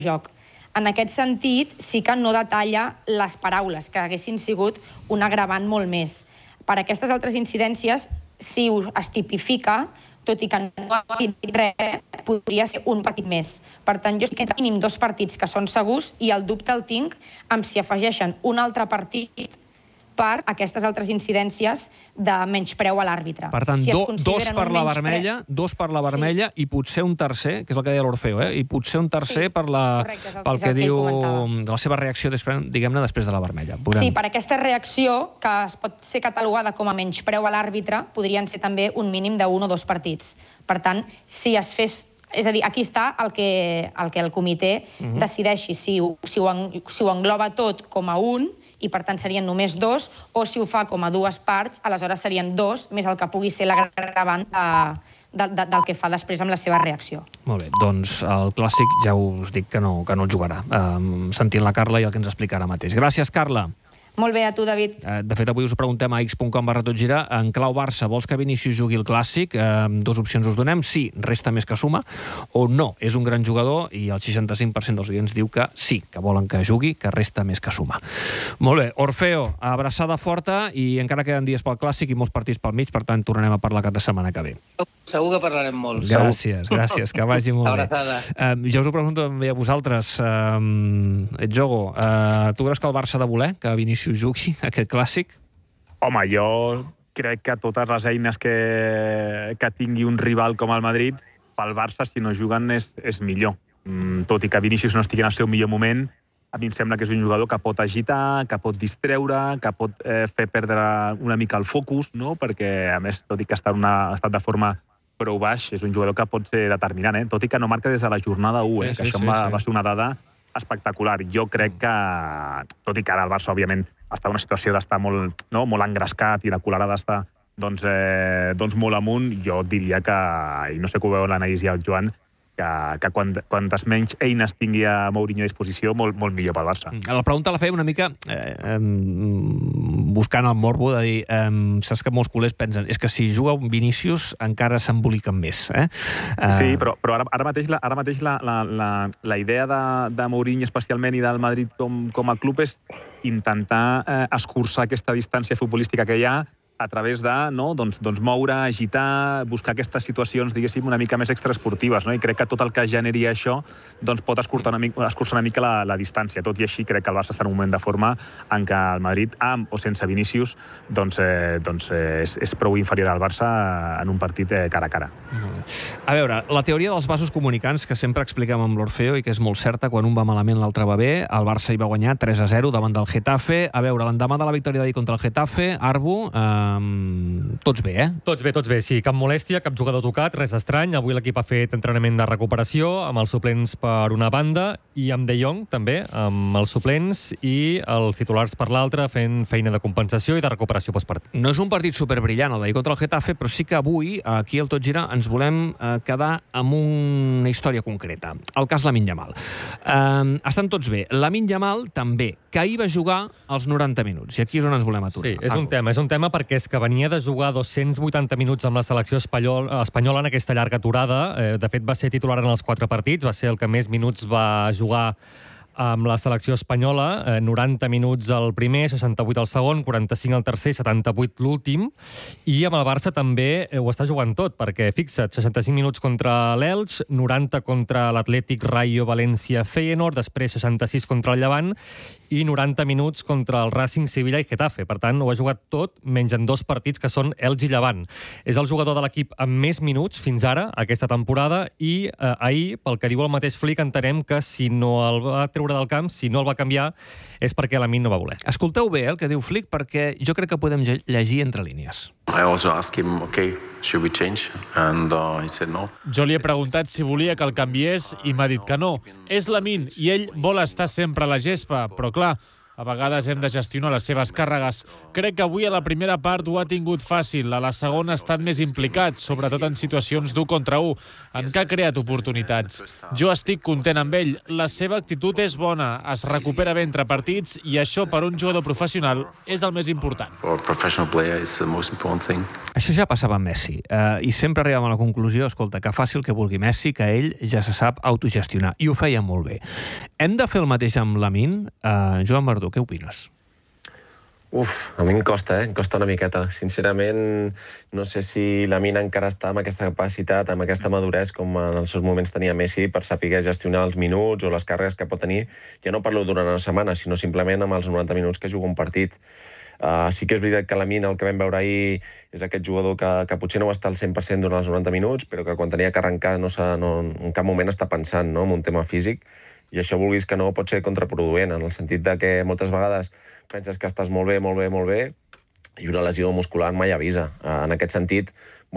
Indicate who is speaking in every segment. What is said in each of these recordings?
Speaker 1: joc. En aquest sentit, sí que no detalla les paraules, que haguessin sigut un agravant molt més. Per aquestes altres incidències, si es tipifica, tot i que no ha dit res, podria ser un partit més. Per tant, jo estic entre mínim 2 partits que són segurs i el dubte el tinc amb si afegeixen un altre partit per aquestes altres incidències de menyspreu a l'àrbitre.
Speaker 2: Per tant, dos per la vermella i potser un tercer, que és el que deia l'Orfeo, i potser un tercer pel que diu la seva reacció, diguem-ne, després de la vermella.
Speaker 1: Sí, per aquesta reacció, que es pot ser catalogada com a menyspreu a l'àrbitre, podrien ser també un mínim de 1 o 2 partits. Per tant, si es fes... És a dir, aquí està el que el comitè decideixi, si ho engloba tot com a un, i per tant serien només 2, o si ho fa com a 2 parts, aleshores serien 2, més el que pugui ser l'agravant del que fa després amb la seva reacció.
Speaker 2: Molt bé, doncs el clàssic ja us dic que no el jugarà, sentint la Carla i el que ens explica ara mateix. Gràcies, Carla.
Speaker 1: Molt bé, a tu, David.
Speaker 2: De fet, avui us preguntem a x.com/totgira, en clau Barça, vols que Vinícius jugui el Clàssic? 2 opcions us donem, sí, resta més que suma, o no, és un gran jugador, i el 65% dels oients diu que sí, que volen que jugui, que resta més que suma. Molt bé, Orfeo, abraçada forta, i encara queden dies pel Clàssic i molts partits pel mig, per tant, tornarem a parlar cap de setmana que ve.
Speaker 3: Segur que parlarem molt.
Speaker 2: Gràcies, que vagi molt bé.
Speaker 3: Abraçada.
Speaker 2: Jo us ho pregunto també a vosaltres. Jogo, tu creus que el Barça ha de voler que Vinícius jugui aquest Clàssic?
Speaker 4: Home, jo crec que totes les eines que tingui un rival com el Madrid, pel Barça, si no juguen, és millor. Tot i que Vinícius no estigui en el seu millor moment, a mi em sembla que és un jugador que pot agitar, que pot distreure, que pot fer perdre una mica el focus, no? Perquè, a més, tot i que està en un estat de forma prou baix, és un jugador que pot ser determinant, tot i que no marca des de la jornada 1, que això va ser una dada espectacular. Jo crec que, tot i que ara el Barça, òbviament, està en una situació d'estar molt engrescat i la colarada està doncs molt amunt, jo diria que, i no sé que ho veu l'Anaïs i el Joan, que quantes menys eines tingui a Mourinho a disposició, molt millor pel Barça.
Speaker 2: La pregunta la feia una mica buscant el morbo de dir, saps que molts culers pensen, és que si juga un Vinícius encara s'emboliquen més.
Speaker 4: Sí, però ara mateix la idea de Mourinho especialment i del Madrid com a club és intentar escurçar aquesta distància futbolística que hi ha a través de moure, agitar, buscar aquestes situacions, diguéssim, una mica més extraesportives, no? I crec que tot el que generi això pot escurçar una mica la distància. Tot i així, crec que el Barça està en un moment de forma en què el Madrid, amb o sense Vinícius, és prou inferior al Barça en un partit cara a cara.
Speaker 2: A veure, la teoria dels vasos comunicants, que sempre expliquem amb l'Orfeo i que és molt certa, quan un va malament l'altre va bé, el Barça hi va guanyar 3-0 davant del Getafe. A veure, l'endemà de la victòria d'ahir contra el Getafe, Arbu, tots bé,
Speaker 5: Tots bé, sí. Cap molèstia, cap jugador tocat, res estrany. Avui l'equip ha fet entrenament de recuperació amb els suplents per una banda i amb De Jong, també, amb els suplents i els titulars per l'altra, fent feina de compensació i de recuperació postpartit.
Speaker 2: No és un partit superbrillant el d'ahir contra el Getafe, però sí que avui, aquí al Tot Gira, ens volem quedar amb una història concreta. El cas Lamine Yamal. Estan tots bé. Lamine Yamal també, que ahir va jugar els 90 minuts. I aquí és on ens volem aturar.
Speaker 5: Sí, és un tema perquè és que venia de jugar 280 minuts amb la selecció espanyola en aquesta llarga aturada. De fet, va ser titular en els 4 partits, va ser el que més minuts va jugar amb la selecció espanyola, 90 minuts al primer, 68 al segon, 45 al tercer, 78 l'últim, i amb el Barça també ho està jugant tot, perquè fixa't, 65 minuts contra l'Elx, 90 contra l'Atlètic Rayo València Feyenoord, després 66 contra el Llevant, i 90 minuts contra el Racing Sevilla i Getafe. Per tant, ho ha jugat tot, menys en 2 partits que són Elx i Llevant. És el jugador de l'equip amb més minuts fins ara, aquesta temporada, i ahir, pel que diu el mateix Flick, entenem que si no el va treure del camp, si no el va canviar, és perquè Lamine no va voler.
Speaker 2: Escolteu bé el que diu Flick, perquè jo crec que podem llegir entre línies.
Speaker 6: I also asked him, okay, should we change? And he said no.
Speaker 7: Jo li he preguntat si volia que el canviés i m'ha dit que no. És Lamine i ell vol estar sempre a la gespa, però clar, A vegades hem de gestionar les seves càrregues. Crec que avui a la primera part ho ha tingut fàcil. A la segona ha estat més implicat, sobretot en situacions d'1 contra 1, en què ha creat oportunitats. Jo estic content amb ell. La seva actitud és bona, es recupera bé entre partits i això per un jugador professional és el més important.
Speaker 2: Això ja passava amb Messi. I sempre arribàvem a la conclusió, escolta, que faci el que vulgui Messi, que ell ja se sap autogestionar. I ho feia molt bé. Hem de fer el mateix amb Lamine? Joan Verdú, què opines?
Speaker 8: A mi em costa una miqueta. Sincerament, no sé si Lamine encara està amb aquesta capacitat, amb aquesta maduresa, com en els seus moments tenia Messi, per saber gestionar els minuts o les càrregues que pot tenir. Ja no parlo durant una setmana, sinó simplement amb els 90 minuts que juga un partit. Sí que és veritat que Lamine, el que vam veure ahir, és aquest jugador que potser no va estar al 100% durant els 90 minuts, però que quan tenia que arrencar en cap moment està pensant en un tema físic, i això, vulguis que no, pot ser contraproduent, en el sentit de que moltes vegades penses que estàs molt bé, i una lesió muscular mai avisa. En aquest sentit,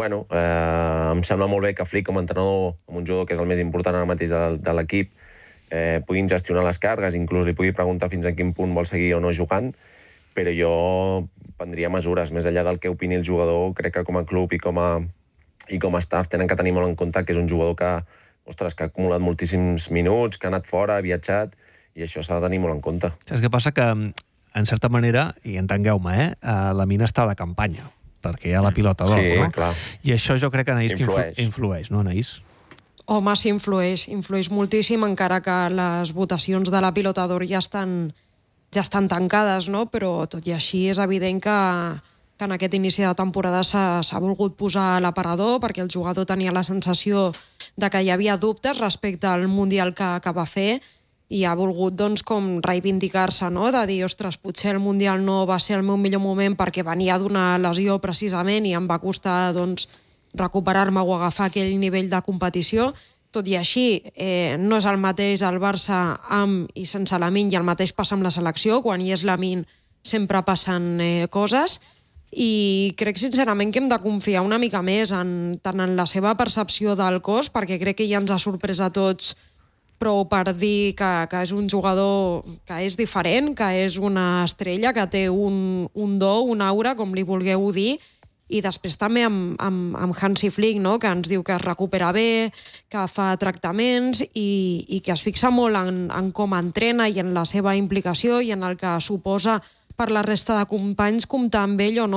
Speaker 8: em sembla molt bé que Flick, com a entrenador, amb un jugador que és el més important ara mateix de l'equip, puguin gestionar les càrregues, inclús li pugui preguntar fins a quin punt vol seguir o no jugant, però jo prendria mesures. Més enllà del que opini el jugador, crec que com a club i com a staff tenen que tenir molt en compte que és un jugador que ha acumulat moltíssims minuts, que ha anat fora, ha viatjat, i això s'ha de tenir molt en compte.
Speaker 2: Saps què passa? Que, en certa manera, i entengueu-me, la mina està de campanya, perquè hi ha la pilota d'or,
Speaker 8: no?
Speaker 2: Clar. I això jo crec que Anaïs influeix, no, Anaïs?
Speaker 9: Home, sí, influeix moltíssim, encara que les votacions de la pilota d'or ja estan tancades, no? Però tot i així és evident que en aquest inici de temporada s'ha volgut posar l'aparador, perquè el jugador tenia la sensació de que hi havia dubtes respecte al Mundial que va fer, i ha volgut com reivindicar-se, no? De dir, ostres, potser el Mundial no va ser el meu millor moment perquè venia d'una lesió precisament i em va costar recuperar-me o agafar aquell nivell de competició. Tot i així, no és el mateix el Barça amb i sense Lamine, i el mateix passa amb la selecció. Quan hi és Lamine sempre passen coses, i crec sincerament que hem de confiar una mica més tant en la seva percepció del cos, perquè crec que ja ens ha sorprès a tots prou per dir que és un jugador que és diferent, que és una estrella, que té un do, una aura, com li vulgueu dir, i després també amb Hansi Flick, no? Que ens diu que es recupera bé, que fa tractaments i que es fixa molt en com entrena i en la seva implicació i en el que suposa per la resta de companys comptar amb ell o no.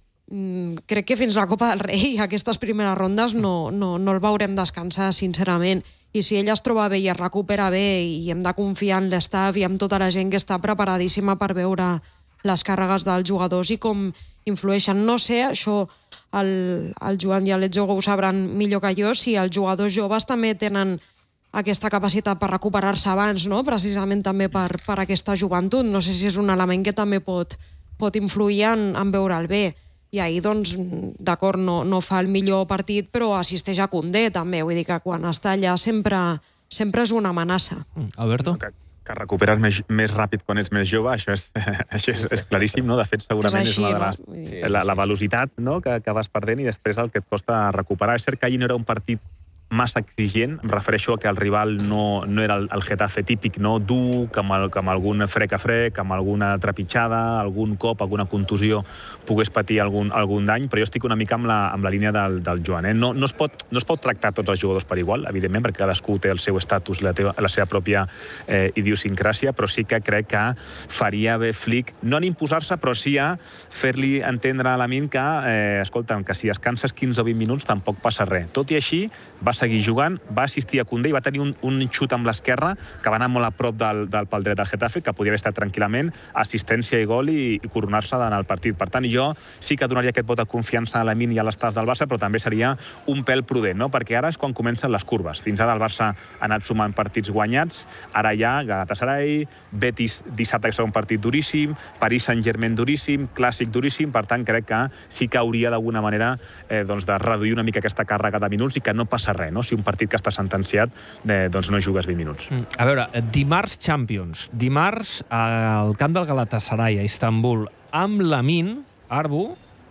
Speaker 9: Crec que fins la Copa del Rei, aquestes primeres rondes, no el veurem descansar, sincerament. I si ell es troba bé i es recupera bé, i hem de confiar en l'estaf i en tota la gent que està preparadíssima per veure les càrregues dels jugadors i com influeixen. No sé, això el Joan i l'Etzogo ho sabran millor que jo, si els jugadors joves també tenen aquesta capacitat per recuperar-se abans, no? Precisament també per aquesta joventut. No sé si és un element que també pot influir en veure'l bé. I ahir, doncs, d'acord, no fa el millor partit, però assisteix a Koundé, també. Vull dir que quan està allà sempre és una amenaça.
Speaker 2: Alberto?
Speaker 4: Que recuperes més ràpid quan ets més jove, això és claríssim, no? De fet, segurament és una de la velocitat, no? que vas perdent i després el que et costa recuperar. És cert que ahir no era un partit massa exigent, em refereixo a que el rival no era el Getafe típic, no? Dur, que amb algun frec a frec, amb alguna trepitjada, algun cop, alguna contusió, pogués patir algun dany, però jo estic una mica amb la línia del Joan. No es pot tractar tots els jugadors per igual, evidentment, perquè cadascú té el seu estatus, la seva pròpia idiosincràsia, però sí que crec que faria bé Flick, no en imposar-se, però sí a fer-li entendre a Lamine que, escolta'm, que si descanses 15 o 20 minuts tampoc passa res. Tot i així, va seguir jugant, va assistir a Koundé i va tenir un xut amb l'esquerra que va anar molt a prop del pal dret del Getafe, que podia haver estat tranquil·lament, assistència i gol i coronar-se en el partit. Per tant, jo sí que donaria aquest vot de confiança a Lamine i a l'estaf del Barça, però també seria un pèl prudent, no? Perquè ara és quan comencen les curves. Fins ara el Barça ha anat sumant partits guanyats, ara ja Galatasaray, Betis dissabte que serà un partit duríssim, Paris Saint-Germain duríssim, Clàssic duríssim, per tant crec que sí que hauria d'alguna manera de reduir una mica aquesta càrrega de minuts i que no passa res, no? Si un partit que està sentenciat, doncs no jugues 20 minuts.
Speaker 2: A veure, dimarts Champions. Dimarts al camp del Galatasaray, a Istanbul, amb Lamine, Arbu,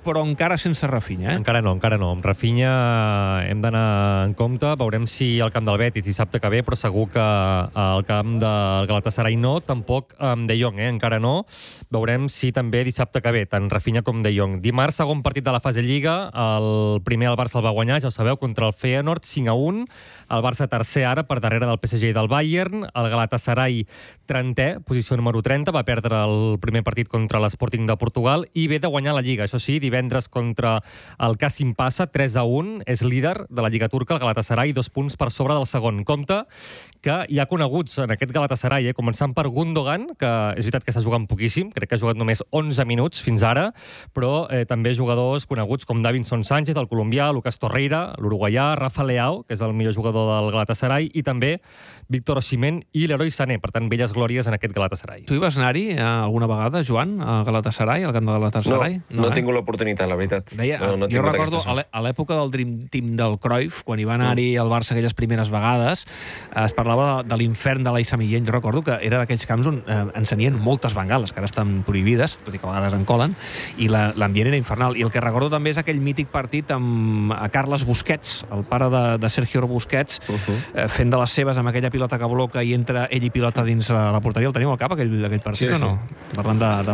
Speaker 2: però encara sense Rafinha,
Speaker 5: Encara no. Amb Rafinha hem d'anar en compte. Veurem si al camp del Betis dissabte que ve, però segur que al camp del Galatasaray no. Tampoc amb De Jong, encara no. Veurem si també dissabte que ve, tant Rafinha com De Jong. Dimarts, segon partit de la fase Lliga. El primer el Barça el va guanyar, ja ho sabeu, contra el Feyenoord, 5-1. El Barça tercer ara, per darrere del PSG i del Bayern. El Galatasaray 30è, posició número 30, va perdre el primer partit contra l'Sporting de Portugal i ve de guanyar la Lliga. Això sí, divendres contra el Kasim Passa, 3-1, és líder de la Lliga turca, el Galatasaray, 2 punts per sobre del segon. Compte que hi ha coneguts en aquest Galatasaray, començant per Gundogan, que és veritat que està jugant poquíssim, crec que ha jugat només 11 minuts fins ara, però també jugadors coneguts com Davinson Sánchez, el colombià, Lucas Torreira, l'uruguaià, Rafa Leao, que és el millor jugador del Galatasaray, i també Víctor Osimhen i Leroy Sané, per tant, velles glòries en aquest Galatasaray.
Speaker 2: Tu hi vas anar-hi alguna vegada, Joan, a Galatasaray, al camp de Galatasaray?
Speaker 8: No he tingut l'oportunitat, la veritat.
Speaker 2: Jo recordo a l'època del Dream Team del Cruyff, quan hi va anar-hi al Barça aquelles primeres vegades, es parlava de l'infern de l'Aissa Millén. Jo recordo que era d'aquells camps on encenien moltes bengales, que ara estan prohibides, tot i que a vegades en colen, i l'ambient era infernal. I el que recordo també és aquell mític partit amb Carles Busquets, el pare de Sergio Busquets, fent de les seves amb aquella pilota que bloca i entra ell i pilota dins la porteria. El teniu al cap, aquell partit, o no? Parlant de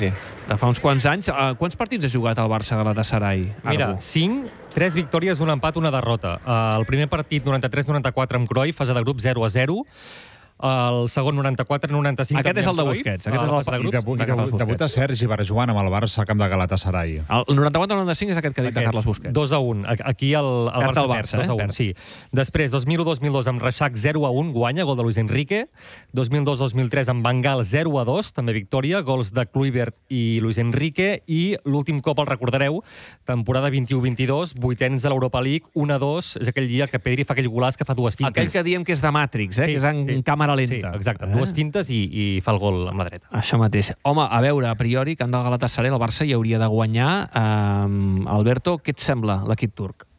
Speaker 2: fa uns quants anys. Quants partits ha jugat el Barça a Galatasaray?
Speaker 5: Mira, 5, 3 victòries, un empat, una derrota. El primer partit 93-94 amb Cruyff, fase de grup 0-0. El segon 94-95.
Speaker 2: Aquest és el de Busquets.
Speaker 10: Debuta Sergi Barjuan amb el Barça a camp de Galatasaray.
Speaker 2: El 94-95 és aquest que ha dit de Carles Busquets.
Speaker 5: 2-1. Aquí el Barça perd, 2-1, sí. Després, 2001-2002 amb Reixac 0-1, guanya, gol de Luis Enrique. 2002-2003 amb Bengal 0-2, també victòria, gols de Kluivert i Luis Enrique. I l'últim cop, el recordareu, temporada 21-22, vuitens de l'Europa League, 1-2, és aquell dia que Pedri fa aquell golaç que fa dues fintes.
Speaker 2: Aquell que diem que és de Matrix, que és en càmera lenta.
Speaker 5: Sí, exacte. Dues fintes i fa el gol amb la dreta.
Speaker 2: Això mateix. Home, a veure, a priori, camp del Galatasaray, el Barça hi hauria de guanyar. Alberto, què et sembla l'equip turc?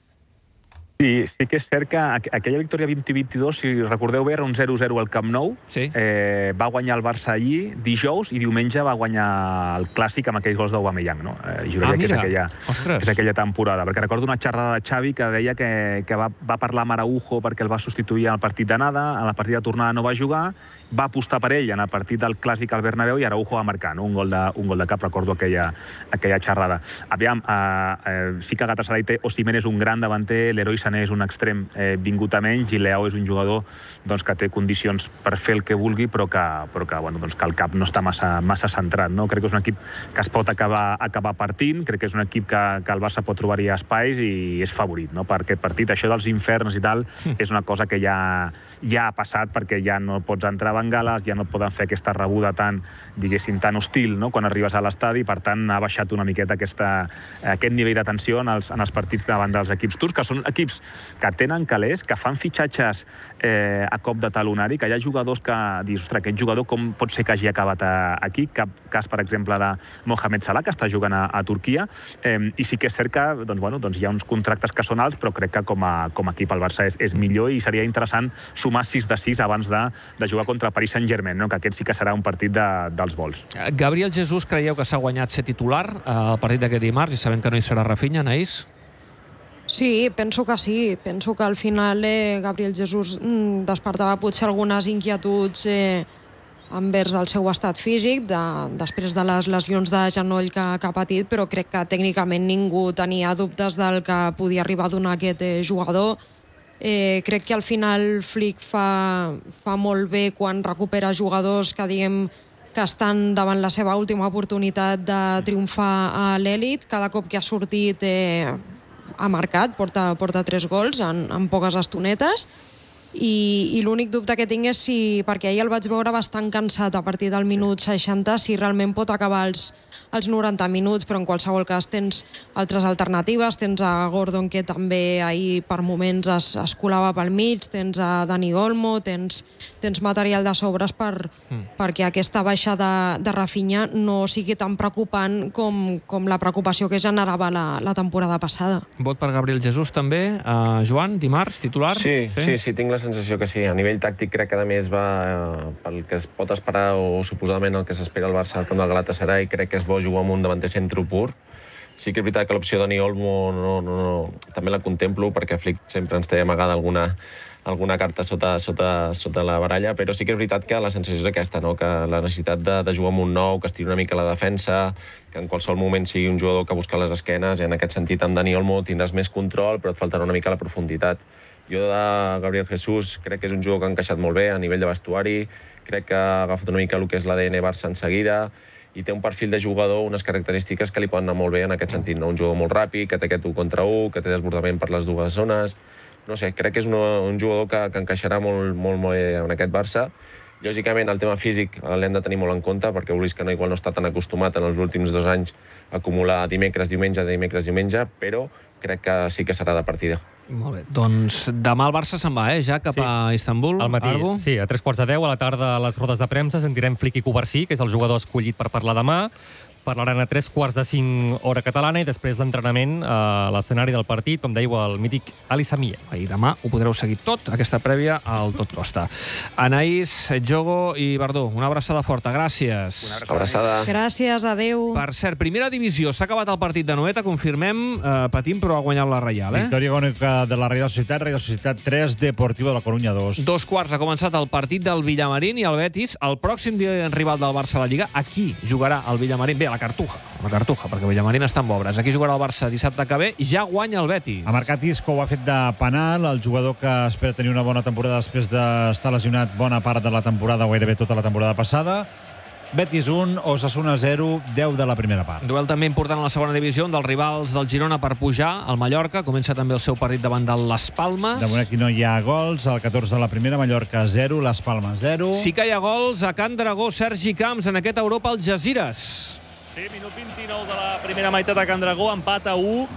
Speaker 4: Sí que és cert que aquella victòria 20-22, si recordeu bé, era un 0-0 al Camp Nou.
Speaker 2: Sí.
Speaker 4: Va guanyar el Barça ahir, dijous, i diumenge va guanyar el Clàssic amb aquells gols d'Aubameyang. No? Juraria que és aquella temporada. Perquè recordo una xerrada de Xavi que deia que va parlar amb Araujo perquè el va substituir en el partit d'anada, en la partida de tornada no va jugar, va apostar per ell en el partit del Clàssic al Bernabéu i Araujo va marcar, no? un gol de cap, recordo aquella xerrada. Aviam, sí que Galatasaray té Osimhen és un gran davanter, Leroy Sané és un extrem vingut a menys i Leao és un jugador que té condicions per fer el que vulgui però que el cap no està massa centrat. No? Crec que és un equip que es pot acabar partint, crec que és un equip que el Barça pot trobar-hi espais i és favorit per aquest partit. Això dels inferns i tal és una cosa que ja ha passat perquè ja no pots entrar a bengales, ja no et poden fer aquesta rebuda tan hostil, no? Quan arribes a l'estadi, per tant ha baixat una miqueta aquest nivell de tensió en els partits davant dels equips turcs, que són equips que tenen calés, que fan fitxatges a cop de talonari, que hi ha jugadors que dius, ostres, aquest jugador com pot ser que hagi acabat aquí? Cas, per exemple, de Mohamed Salah, que està jugant a Turquia, i sí que és cert que hi ha uns contractes que són alts, però crec que com a equip el Barça és millor i seria interessant sumar 6-6 abans de jugar contra el Paris Saint-Germain, no? Que aquest sí que serà un partit dels vols.
Speaker 2: Gabriel Jesús, creieu que s'ha guanyat ser titular al partit d'aquest dimarts i sabem que no hi serà Rafinha, Anaïs?
Speaker 9: Sí, penso que sí. Penso que al final Gabriel Jesús despertava potser algunes inquietuds envers el seu estat físic després de les lesions de genoll que ha patit, però crec que tècnicament ningú tenia dubtes del que podia arribar a donar aquest jugador. Crec que al final Flick fa molt bé quan recupera jugadors que diguem que estan davant la seva última oportunitat de triomfar a l'èlit. Cada cop que ha sortit ha marcat, porta 3 gols en poques estonetes i l'únic dubte que tinc és perquè ahir el vaig veure bastant cansat a partir del minut 60, si realment pot acabar els 90 minuts, però en qualsevol cas tens altres alternatives, tens a Gordon que també ahir per moments es colava pel mig, tens a Dani Olmo, tens material de sobres perquè aquesta baixa de Rafinha no sigui tan preocupant com la preocupació que generava la temporada passada.
Speaker 2: Vot per Gabriel Jesús també, Joan, dimarts, titular?
Speaker 8: Sí, tinc la sensació que sí. A nivell tàctic crec que a més va pel que es pot esperar o suposadament el que s'espera al Barça al camp del Galatasaray, crec que és bo jugar amb un davanter centre pur Sí que és veritat que l'opció Dani Olmo també la contemplo, perquè Flick sempre ens té amagada alguna carta sota la baralla, però sí que és veritat que la sensació és aquesta, no? Que la necessitat de jugar amb un nou, que estiri una mica la defensa, que en qualsevol moment sigui un jugador que busca les esquenes, i en aquest sentit amb Dani Olmo tindràs més control, però et faltarà una mica la profunditat. Jo de Gabriel Jesús crec que és un jugador que ha encaixat molt bé a nivell de vestuari, crec que ha agafat una mica el que és l'ADN Barça en seguida, i té un perfil de jugador, unes característiques que li poden anar molt bé en aquest sentit, no? Un jugador molt ràpid, que té aquest 1 contra 1, que té desbordament per les dues zones. No sé, crec que és un jugador que encaixarà molt bé en aquest Barça. Lògicament, el tema físic l'hem de tenir molt en compte, perquè vulguis que no, igual no està tan acostumat en els últims 2 anys a acumular dimecres-diumenge, però crec que sí que serà de partida.
Speaker 2: Molt bé, doncs demà el Barça se'n va, ja cap a Istanbul.
Speaker 5: Al matí,
Speaker 2: Arbu?
Speaker 5: sí, a 3:15, a la tarda a les rodes de premsa sentirem Flick i Covarsí, que és el jugador escollit per parlar demà. Parlaran a 3:45 hora catalana i després l'entrenament a l'escenari del partit, com dèieu, el mític Ali Samie.
Speaker 2: I demà ho podreu seguir tot, aquesta prèvia al Tot Costa. Anaïs, Jogo i Verdú, una abraçada forta, gràcies.
Speaker 8: Una abraçada.
Speaker 9: Gràcies, adeu.
Speaker 2: Per cert, primera divisió, s'ha acabat el partit de Noeta, confirmem, patim, però ha guanyat la Reial,
Speaker 10: Victòria agònica de la Reial Societat 3, Deportivo de la Coruña 2.
Speaker 2: 2:15 ha començat el partit del Villamarín i el Betis. El pròxim rival del Barça a la Lliga, aquí jugarà el Villamarín. Bé, la Cartuja, perquè Villamarín està en obres. Aquí jugarà el Barça dissabte que ve, ja guanya el Betis.
Speaker 10: Ha marcat Isco, ho ha fet de penal, el jugador que espera tenir una bona temporada després d'estar lesionat bona part de la temporada, gairebé tota la temporada passada. Betis 1, Osasuna 0, 10 de la primera part.
Speaker 2: Duel també important a la segona divisió, un dels rivals del Girona per pujar, el Mallorca. Comença també el seu partit davant del Las Palmes.
Speaker 10: De moment aquí no hi ha gols, el 14 de la primera, Mallorca 0, Las Palmes 0.
Speaker 2: Sí que hi ha gols a Can Dragó, Sergi Camps, en aquest Europa Algesires.
Speaker 11: Sí, minut 29 de la primera meitat a Can Dragó, empat a 1.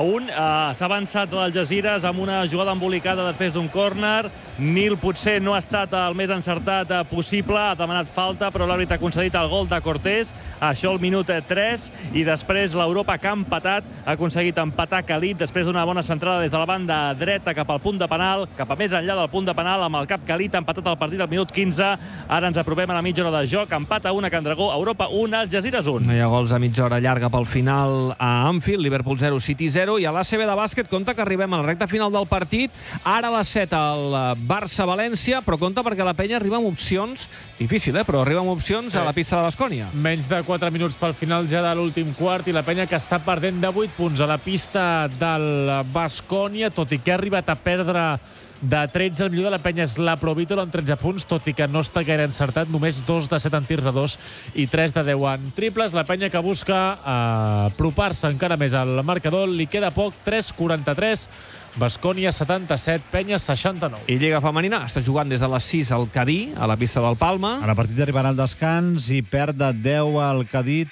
Speaker 11: S'ha avançat l'Algesires amb una jugada embolicada després d'un córner. Nil potser no ha estat el més encertat possible, ha demanat falta, però l'àrbitre ha concedit el gol de Cortés, això al minut 3, i després l'Europa que ha empatat, ha aconseguit empatar Khalid després d'una bona centrada des de la banda dreta cap al punt de penal, cap a més enllà del punt de penal, amb el cap Khalid ha empatat el partit al minut 15. Ara ens apropem a la mitja hora de joc, empat a 1 a Can Dragó, Europa 1, Algesires 1.
Speaker 2: No hi ha gols a mitja hora llarga pel final a Anfield, Liverpool 0, City 0, i a l'ACB de bàsquet compta que arribem a la recta final del partit, ara a les 7 el Barça-València, però compta perquè la penya arriba amb opcions, difícil, però arriba amb opcions a la pista de Baskonia.
Speaker 7: Menys de 4 minuts pel final ja de l'últim quart, i la penya que està perdent de 8 punts a la pista del Baskonia, tot i que ha arribat a perdre de 13. El millor de la penya és l'Aprovítol amb 13 punts, tot i que no està gaire encertat, només 2 de 7 en tirs de 2 i 3 de 10 en triples. La penya que busca apropar-se encara més al marcador, li queda poc, 3:43, Baskonia 77, penya 69.
Speaker 2: I Lliga Femenina està jugant des de les 6 al Cadí, a la pista del Palma.
Speaker 10: Ara el partit arribarà al descans i perd de 10 al Cadí,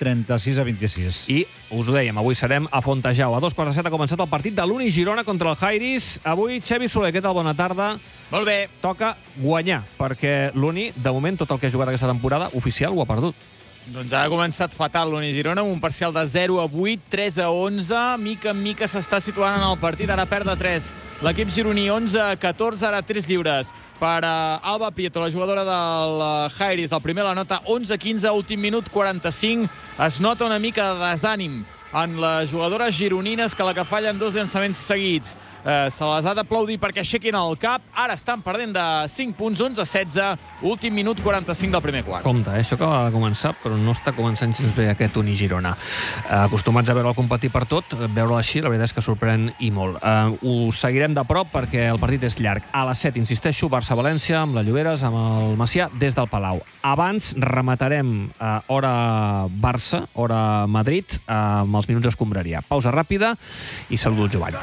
Speaker 10: 36-26.
Speaker 2: I us ho dèiem, avui serem a Fontejau. A 2:15 ha començat el partit de l'Uni Girona contra el Jairis. Avui, Xevi Soler, què tal? Bona tarda.
Speaker 12: Molt bé.
Speaker 2: Toca guanyar, perquè l'Uni, de moment, tot el que ha jugat aquesta temporada, oficial, ho ha perdut.
Speaker 12: Doncs ha començat fatal l'Uni Girona, amb un parcial de 0-8, 3-11. Mica en mica s'està situant en el partit, ara perd de 3. L'equip gironí 11-14, ara 3 lliures per Alba Prieto, la jugadora del Jairis. El primer la nota 11-15, últim minut 45. Es nota una mica de desànim en les jugadores gironines, que la que fallen 2 llançaments seguits se les ha d'aplaudir perquè aixequin el cap. Ara estan perdent de 5 punts, 11-16, últim minut 45 del primer quart.
Speaker 2: Compte, això acaba de començar, però no està començant gens bé aquest Uni Girona. Acostumats a veure'l competir per tot, veure'l així, la veritat és que sorprèn i molt. Ho seguirem de prop perquè el partit és llarg. A les 7, insisteixo, Barça-València, amb la Lloberes, amb el Macià, des del Palau. Abans rematarem hora Barça, hora Madrid, amb els minuts escombraria. Pausa ràpida i saludo el Jovany.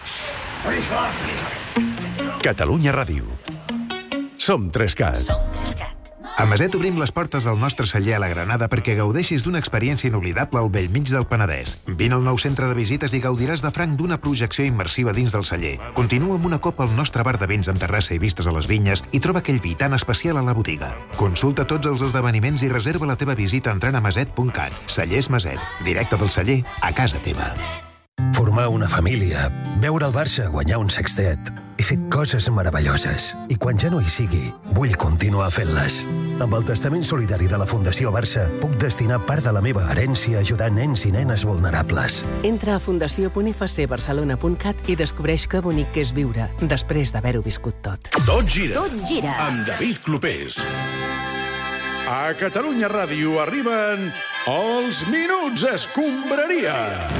Speaker 13: Catalunya Ràdio. Som 3CAT. A Maset obrim les portes del nostre celler a la Granada perquè gaudeixis d'una experiència inoblidable al bellmig del Penedès. Vine al nou centre de visites i gaudiràs de franc d'una projecció immersiva dins del celler. Continua amb una copa al nostre bar de vins amb terrassa i vistes a les vinyes i troba aquell vi tan especial a la botiga. Consulta tots els esdeveniments i reserva la teva visita entrant a maset.cat. Cellers Maset, directe del celler a casa teva.
Speaker 14: Formar una família, veure el Barça guanyar un sextet. He fet coses meravelloses i quan ja no hi sigui, vull continuar fent-les. Amb el testament solidari de la Fundació Barça, puc destinar part de la meva herència a ajudar nens i nenes vulnerables.
Speaker 15: Entra a fundació.ifcbarcelona.cat i descobreix que bonic que és viure després d'haver-ho viscut tot.
Speaker 13: Tot gira.
Speaker 15: Tot gira.
Speaker 13: Amb David Clopés. A Catalunya Ràdio arriben els Minuts Escombraria.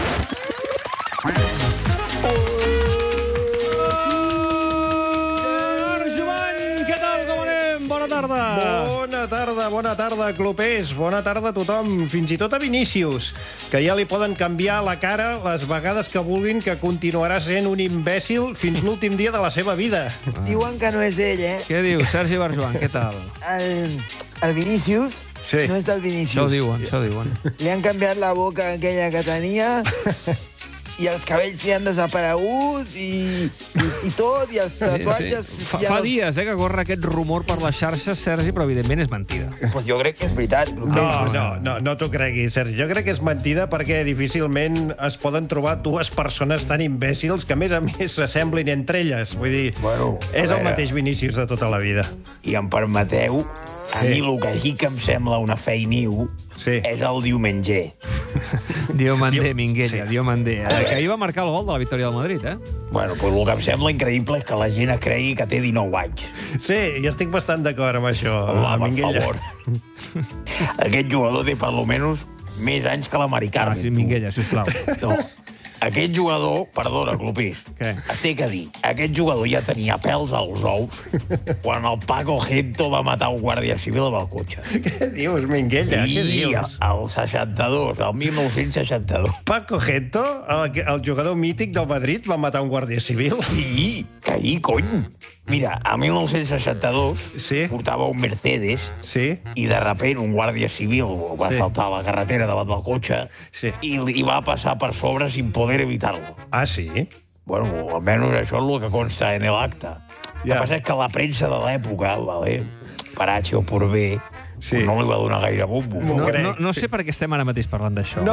Speaker 2: Què tal, com anem? Bona tarda.
Speaker 16: Bona tarda, Clopés. Bona tarda a tothom, fins i tot a Vinícius, que ja li poden canviar la cara les vegades que vulguin, que continuarà sent un imbècil fins l'últim dia de la seva vida.
Speaker 17: Diuen que no és ell, eh?
Speaker 2: Què dius, Sergi Barjuan? Què tal?
Speaker 17: El Vinícius no és del Vinícius.
Speaker 2: Això ho diuen.
Speaker 17: Li han canviat la boca aquella que tenia i els cabells li han desaparegut i tot, i els tatuatges...
Speaker 2: Fa dies que corre aquest rumor per les xarxes, Sergi, però evidentment és mentida.
Speaker 17: Pues jo crec que és veritat.
Speaker 16: No t'ho creguis, Sergi. Jo crec que és mentida perquè difícilment es poden trobar dues persones tan imbècils que, a més s'assemblin entre elles. Vull dir, és el mateix Vinícius de tota la vida.
Speaker 18: I em permeteu, a mi el que sí que em sembla una feiniu és el diumenge.
Speaker 2: Diomandé, Minguella, Diomandé. Que ahir va marcar el gol de la victòria del Madrid, eh?
Speaker 18: Bueno, pues el que em sembla increïble és que la gent es cregui que té 19 anys.
Speaker 16: Sí, i estic bastant d'acord amb això, Minguella.
Speaker 18: Per favor. Aquest jugador té per almenys més anys que l'americà.
Speaker 2: Sí, Minguella, sisplau.
Speaker 18: No. Aquest jugador, perdona, Clopés, es té que dir, aquest jugador ja tenia pèls als ous quan el Paco Gento va matar un guàrdia civil amb el cotxe.
Speaker 16: Què dius, Minguella? Què dius?
Speaker 18: I el 62, el 1962.
Speaker 16: Paco Gento, el jugador mític del Madrid, va matar un guàrdia civil?
Speaker 18: Sí, cony. Mira, a 1962 portava un Mercedes i de repent un guàrdia civil va saltar a la carretera davant del cotxe i li va passar per sobre sin poder evitar-lo.
Speaker 16: Ah, sí?
Speaker 18: Bueno, almenys això és el que consta en l'acte. El que passa és que la premsa de l'època, per H o per B, no li va donar gaire bombo.
Speaker 2: No sé per què estem ara mateix parlant d'això.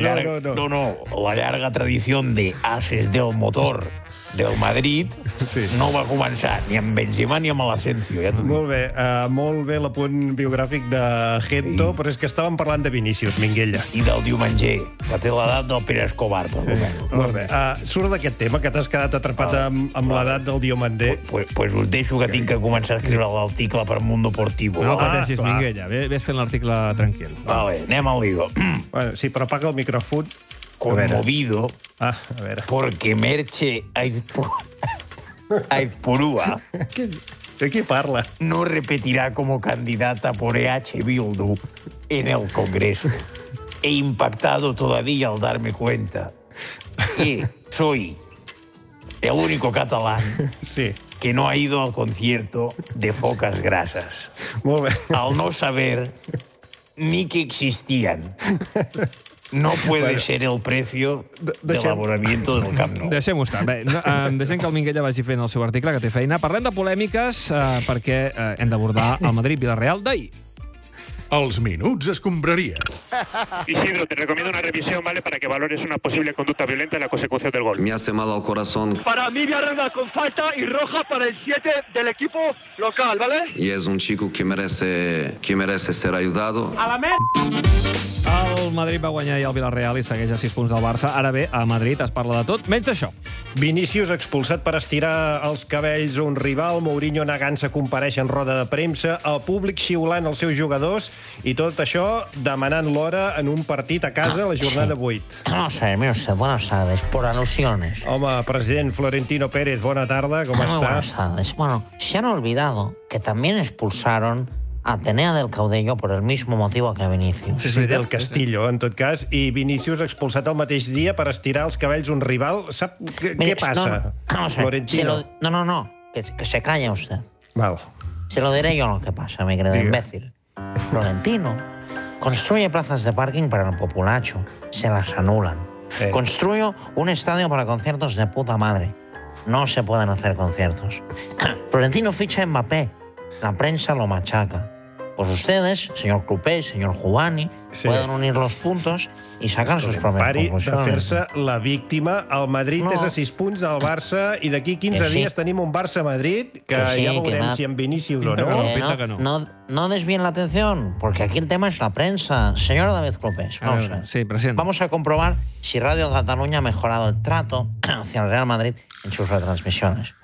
Speaker 18: La llarga tradició de ases del motor del Madrid no va començar ni amb Benzema ni amb l'Asensio.
Speaker 16: Molt bé l'apunt biogràfic de Gento, però és que estàvem parlant de Vinícius, Minguella.
Speaker 18: I del diumenge, que té l'edat del Pere Escobar.
Speaker 16: Molt bé. Surt d'aquest tema, que t'has quedat atrapat amb l'edat del diumenge.
Speaker 18: Pues us deixo que tinc que començar a escriure l'article per Mundo Deportivo.
Speaker 2: No pateixis, Minguella. Ves fent l'article tranquil.
Speaker 18: Vale, anem al lío.
Speaker 16: Sí, però apaga el micròfon.
Speaker 18: Conmovido porque Merche Aizpurúa
Speaker 16: ¿de qué parla?
Speaker 18: No repetirá como candidata por EH Bildu en el Congreso. He impactado todavía al darme cuenta que soy el único catalán que no ha ido al concierto de Focas Grasas. Al no saber ni que existían. No puede ser el precio de l'elaboramiento del Camp Nou.
Speaker 2: Deixem-ho estar. Deixem que el Minguella vagi fent el seu article, que té feina. Parlem de polèmiques perquè hem d'abordar el Madrid-Villarreal d'ahir.
Speaker 13: Els Minuts Escombraria.
Speaker 19: Isidro, te recomiendo una revisión, ¿vale? Para que valores una posible conducta violenta en la consecución del gol.
Speaker 20: Me hace mal al corazón.
Speaker 21: Para mí, Villarreal con falta y roja para el 7 del equipo local, ¿vale?
Speaker 20: Y es un chico que merece ser ayudado.
Speaker 21: A la mer...
Speaker 2: El Madrid va guanyar i el Villarreal i segueix a 6 punts del Barça. Ara bé, a Madrid es parla de tot, menys això.
Speaker 16: Vinícius expulsat per estirar els cabells a un rival, Mourinho negant-se a comparèixer en roda de premsa, el públic xiulant els seus jugadors i tot això demanant l'hora en un partit a casa a la jornada 8.
Speaker 22: No sé, buenas tardes, por alusiones.
Speaker 16: Home, president Florentino Pérez, bona tarda, com està?
Speaker 22: Buenas tardes. Bueno, se han olvidado que también expulsaron a Atenea del Caudillo por el mismo motivo que Vinicius.
Speaker 16: Sí, del Castillo, en tot cas. I Vinícius expulsat el mateix dia per estirar els cabells un rival. Sap què pasa, Florentino?
Speaker 22: No, que se calle usted.
Speaker 16: Vale.
Speaker 22: Se lo diré yo lo que pasa, mi querido imbécil. Florentino construye plazas de parking para el populacho. Se las anulan. Construyo un estadio para conciertos de puta madre. No se pueden hacer conciertos. Florentino ficha a Mbappé. La prensa lo machaca. Pues ustedes, señor Clopés, señor Juvani, pueden unir los puntos y sacar sus propias conclusiones.
Speaker 16: Pari de fer-se la víctima. El Madrid és a 6 punts del Barça i d'aquí 15 dies tenim un Barça-Madrid que ja veurem si en Vinícius o no.
Speaker 22: No desvíen la atención, porque aquí el tema es la prensa. Señor David Clopés, vamos a comprobar si Radio Cataluña ha mejorado el trato hacia el Real Madrid en sus retransmisiones.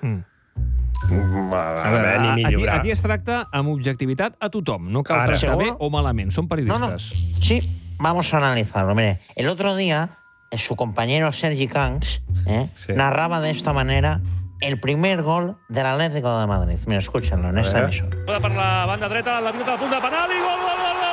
Speaker 2: Aquí es tracta amb objectivitat a tothom. No cal tractar bé o malament. Són periodistes.
Speaker 22: Sí, vamos a analizarlo. Mire, el otro día su compañero Sergi Camps narraba de esta manera el primer gol del Atlético de Madrid. Mira, escúchenlo en esta emisión.
Speaker 11: Per la banda dreta, la pilota a punt de penal i gol!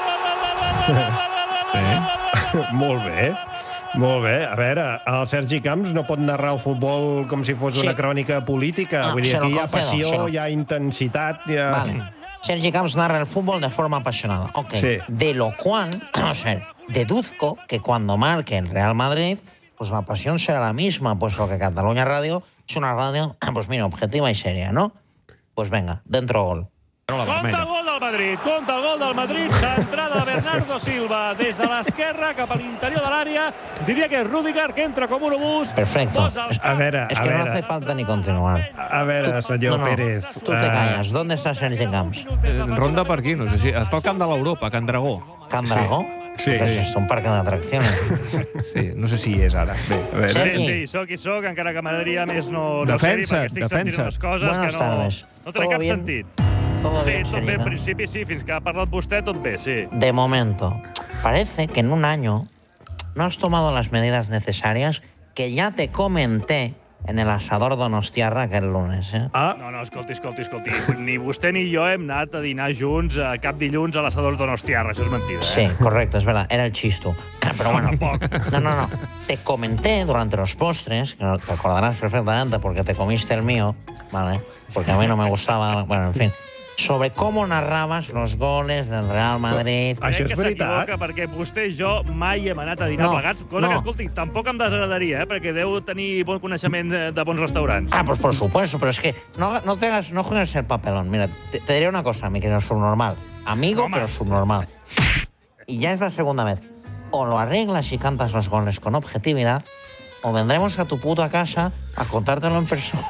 Speaker 16: Molt bé. Molt bé. A veure, el Sergi Camps no pot narrar el futbol com si fos una crònica política. Vull dir, aquí hi ha passió, hi ha intensitat...
Speaker 22: Vale. Sergi Camps narra el fútbol de forma apasionada. Ok. De lo cual, deduzco que cuando marque el Real Madrid, pues la pasión será la misma, puesto que Cataluña Radio es una radio, pues mira, objetiva y seria, ¿no? Pues venga, dentro gol.
Speaker 11: Compte el gol del Madrid, compte el gol del Madrid, centrada de Bernardo Silva des de l'esquerra cap a l'interior de l'àrea, diria que és Rüdiger, que entra com un obús.
Speaker 22: Perfecto.
Speaker 16: A veure,
Speaker 22: es que no hace falta ni continuar.
Speaker 16: A veure, senyor Pérez.
Speaker 22: Tú te callas. ¿Dónde está Sergi Camps?
Speaker 2: Ronda per aquí, no sé si... Està al camp de l'Europa, Can Dragó.
Speaker 22: ¿Can Dragó?
Speaker 2: Sí.
Speaker 22: És un parc d'atraccions.
Speaker 2: Sí, no sé si hi és ara.
Speaker 11: Sí, soc i soc, encara que m'agradaria més no ser-hi, perquè estic sentint unes coses que no tenen cap sentit. Sí, tot bé, en principi sí, fins que ha parlat vostè, tot bé, sí.
Speaker 22: De momento, parece que en un año no has tomado las medidas necesarias que ya te comenté en el asador Donostiarra aquel lunes,
Speaker 11: No, escolti. Ni vostè ni jo hem anat a dinar junts cap dilluns a l'asador Donostiarra, això és mentida,
Speaker 22: Sí, correcto, es verdad, era el chisto. Pero bueno, no. Te comenté durante los postres, que te acordarás perfectamente porque te comiste el mío, ¿vale? Porque a mí no me gustaba, bueno, en fin, sobre cómo narrabas los goles del Real Madrid.
Speaker 11: Crec que s'equivoca, perquè vostè i jo mai hem anat a dinar plegats, cosa que, escolti, tampoc em desagradaria, perquè deu tenir bon coneixement de bons restaurants.
Speaker 22: Pues por supuesto, pero es que no juegues el papelón. Mira, te diré una cosa, mi querido subnormal. Amigo, pero subnormal. Y ya es la segunda vez. O lo arreglas y cantas los goles con objetividad, o vendremos a tu puta casa a contártelo en persona.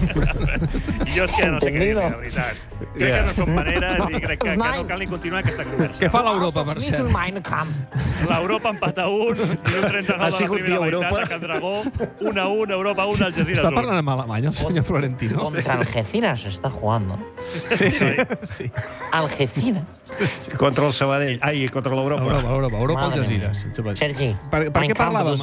Speaker 11: Jo és que no sé què dir, la veritat. Crec que no són maneres i crec que no cal ni continuar aquesta conversa.
Speaker 2: Què fa l'Europa, per cert?
Speaker 11: L'Europa empata 1, minut 39 de la primera meitat a Can Dragó, 1-1, Europa 1, Algeciras 1.
Speaker 2: Està parlant en alemany, el senyor Florentino?
Speaker 22: Contra Algeciras está jugando.
Speaker 2: Sí.
Speaker 22: Algeciras.
Speaker 16: Contra el Sabadell. Ai, contra l'Europa.
Speaker 2: Europa Algeciras.
Speaker 22: Sergi,
Speaker 2: per què parlàvem?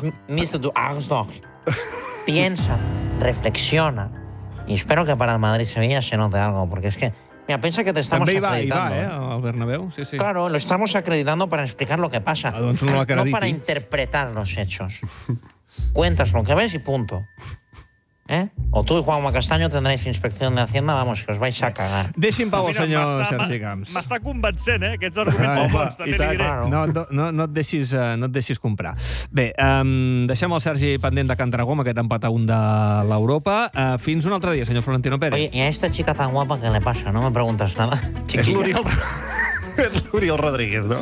Speaker 22: Piensa, reflexiona. Y espero que para el Madrid-Sevilla se note algo, porque es que, mira, piensa que te estamos acreditando.
Speaker 2: Al Bernabéu, sí.
Speaker 22: Claro, lo estamos acreditando para explicar lo que pasa, no para interpretar los hechos. Cuentas lo que ves y punto. O tú y Juanma Castaño tendréis inspección de Hacienda, vamos, que os vais a cagar.
Speaker 2: Deixi en pau el senyor Sergi Camps.
Speaker 11: M'està convencent, aquests arguments són bons, també li diré.
Speaker 2: No et deixis comprar. Bé, deixem el Sergi pendent de Can Dragó, amb aquest empat a 1 de l'Europa. Fins un altre dia, senyor Florentino Pérez.
Speaker 22: Oye, ¿y a esta chica tan guapa qué le pasa? No me preguntas nada, chiquilla.
Speaker 16: És l'Oriol Rodríguez, no?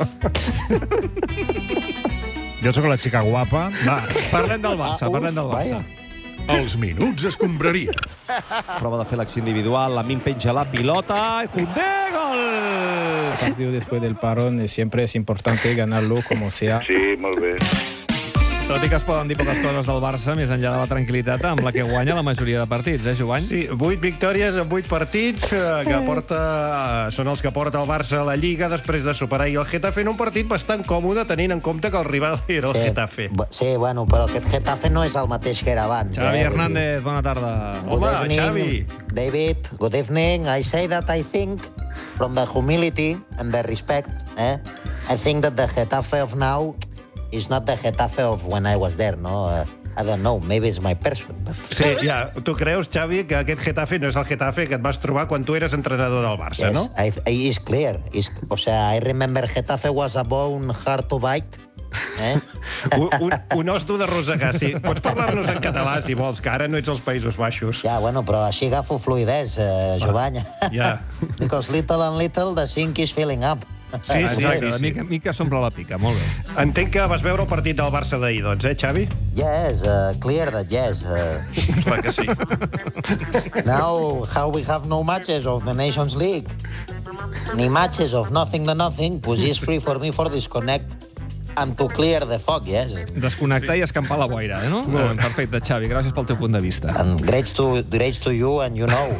Speaker 10: Jo sóc la xica guapa.
Speaker 2: Va, parlem del Barça,
Speaker 13: Els minuts escombraria.
Speaker 1: Prova de fer l'acció individual, Lamine penja la pilota, Koundé, gol!
Speaker 3: El partido después del parón siempre es importante ganarlo como sea.
Speaker 19: Sí, molt bé.
Speaker 2: Tot i que es poden dir poques coses del Barça, més enllà de la tranquil·litat amb la que guanya la majoria de partits, Jovany?
Speaker 16: Sí, 8 victòries en 8 partits, que són els que porta el Barça a la Lliga després de superar el Getafe en un partit bastant còmode, tenint en compte que el rival era el Getafe.
Speaker 22: Sí, bueno, però aquest Getafe no és el mateix que era abans.
Speaker 2: Xavi Hernández, bona tarda.
Speaker 16: Home, Xavi.
Speaker 22: David, good evening. I say that I think, from the humility and the respect, I think that the Getafe of now is not the Getafe of when I was there, no? I don't know, maybe it's my person. But...
Speaker 16: Sí, ja, tu creus, Xavi, que aquest Getafe no és el Getafe que et vas trobar quan tu eres entrenador del Barça, no?
Speaker 22: It's clear. O sea, I remember Getafe was a bone hard to bite.
Speaker 16: Un os dur de rosegar, sí. Pots parlar-nos en català, si vols, que ara no ets als Països Baixos.
Speaker 22: Ja, bueno, però així agafo fluïdesa, Jovany.
Speaker 16: Ja.
Speaker 22: Because little and little, the sink is filling up.
Speaker 16: Sí,
Speaker 2: exacte, de mica en mica s'omple la pica, molt bé.
Speaker 16: Entenc que vas veure el partit del Barça d'ahir, doncs, Xavi?
Speaker 22: Yes, clear that yes.
Speaker 16: Clar que sí.
Speaker 22: Now, how we have no matches of the Nations League, ni matches of nothing to nothing, pues is free for me for disconnect and to clear the fog, yes.
Speaker 2: Desconnectar i escampar la boira, no? Perfecte, Xavi, gràcies pel teu punt de vista.
Speaker 22: And great to you, and you know.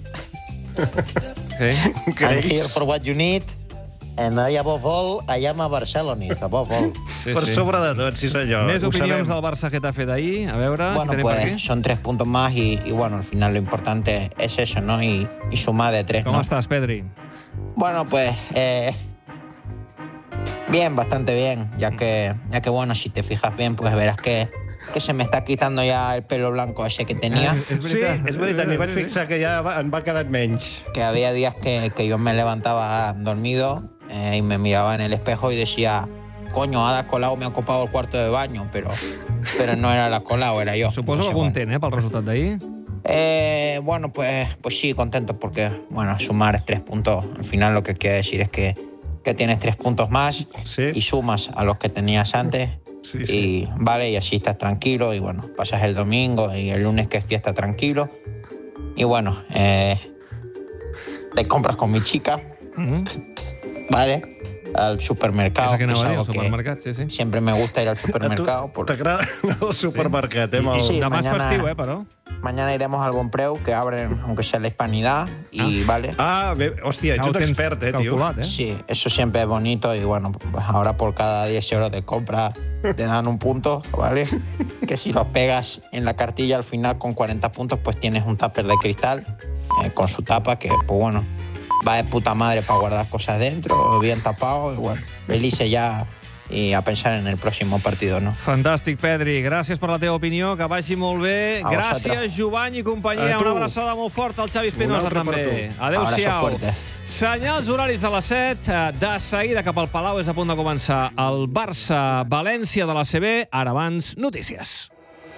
Speaker 2: Okay.
Speaker 22: I'm here for what you need. And above all, I am a Barcelonista, above all.
Speaker 16: Per sobre de tot, sí senyor.
Speaker 2: Més opinions del Barça-Getafe d'ahir, a veure...
Speaker 22: Bueno, pues son 3 puntos más y bueno, al final lo importante es eso, ¿no? Y sumar de 3, ¿no?
Speaker 2: ¿Cómo estás, Pedri?
Speaker 22: Bueno, pues... bien, bastante bien, ya que bueno, si te fijas bien, pues verás que se me está quitando ya el pelo blanco ese que tenía.
Speaker 16: Sí, és veritat, m'hi vaig fixar que ja en va quedar menys.
Speaker 22: Que había días que yo me levantaba dormido y me miraba en el espejo y decía, coño, Ada Colau me ha ocupado el cuarto de baño, pero no era la Colau, era yo.
Speaker 2: Suposo que content, pel resultat d'ahir?
Speaker 22: Bueno, pues sí, contento porque, bueno, sumar 3 puntos, al final lo que quiere decir es que tienes 3 puntos más y sumas a los que tenías antes. Sí. Y vale, y así estás tranquilo y bueno, pasas el domingo y el lunes que es fiesta tranquilo y bueno, te compras con mi chica, vale, al supermercado.
Speaker 2: Esa que anava a dir, al supermercat, sí.
Speaker 22: Siempre me gusta ir al supermercado.
Speaker 16: T'agrada el supermercat,
Speaker 22: Sí,
Speaker 2: demà és festiu, però...
Speaker 22: Mañana iremos al Bonpreu, que abren, aunque sea la hispanidad, y vale.
Speaker 16: Bé, hòstia, ets un expert, tio.
Speaker 22: Sí, eso siempre es bonito y bueno, pues ahora por cada 10 euros de compra te dan un punto, ¿vale? Que si los pegas en la cartilla al final con 40 puntos, pues tienes un tupper de cristal con su tapa, que pues bueno, va de puta madre para guardar cosas dentro, bien tapado, y bueno, felices ya i a pensar en el pròxim partido, no?
Speaker 2: Fantàstic, Pedri. Gràcies per la teva opinió, que vagi molt bé. Gràcies, Jovany i companyia. Una abraçada molt forta al Xavi Espinosa, també. Adéu-siau. Senyals horaris de les 7. De seguida cap al Palau és a punt de començar el Barça-València de la CB. Ara abans, notícies.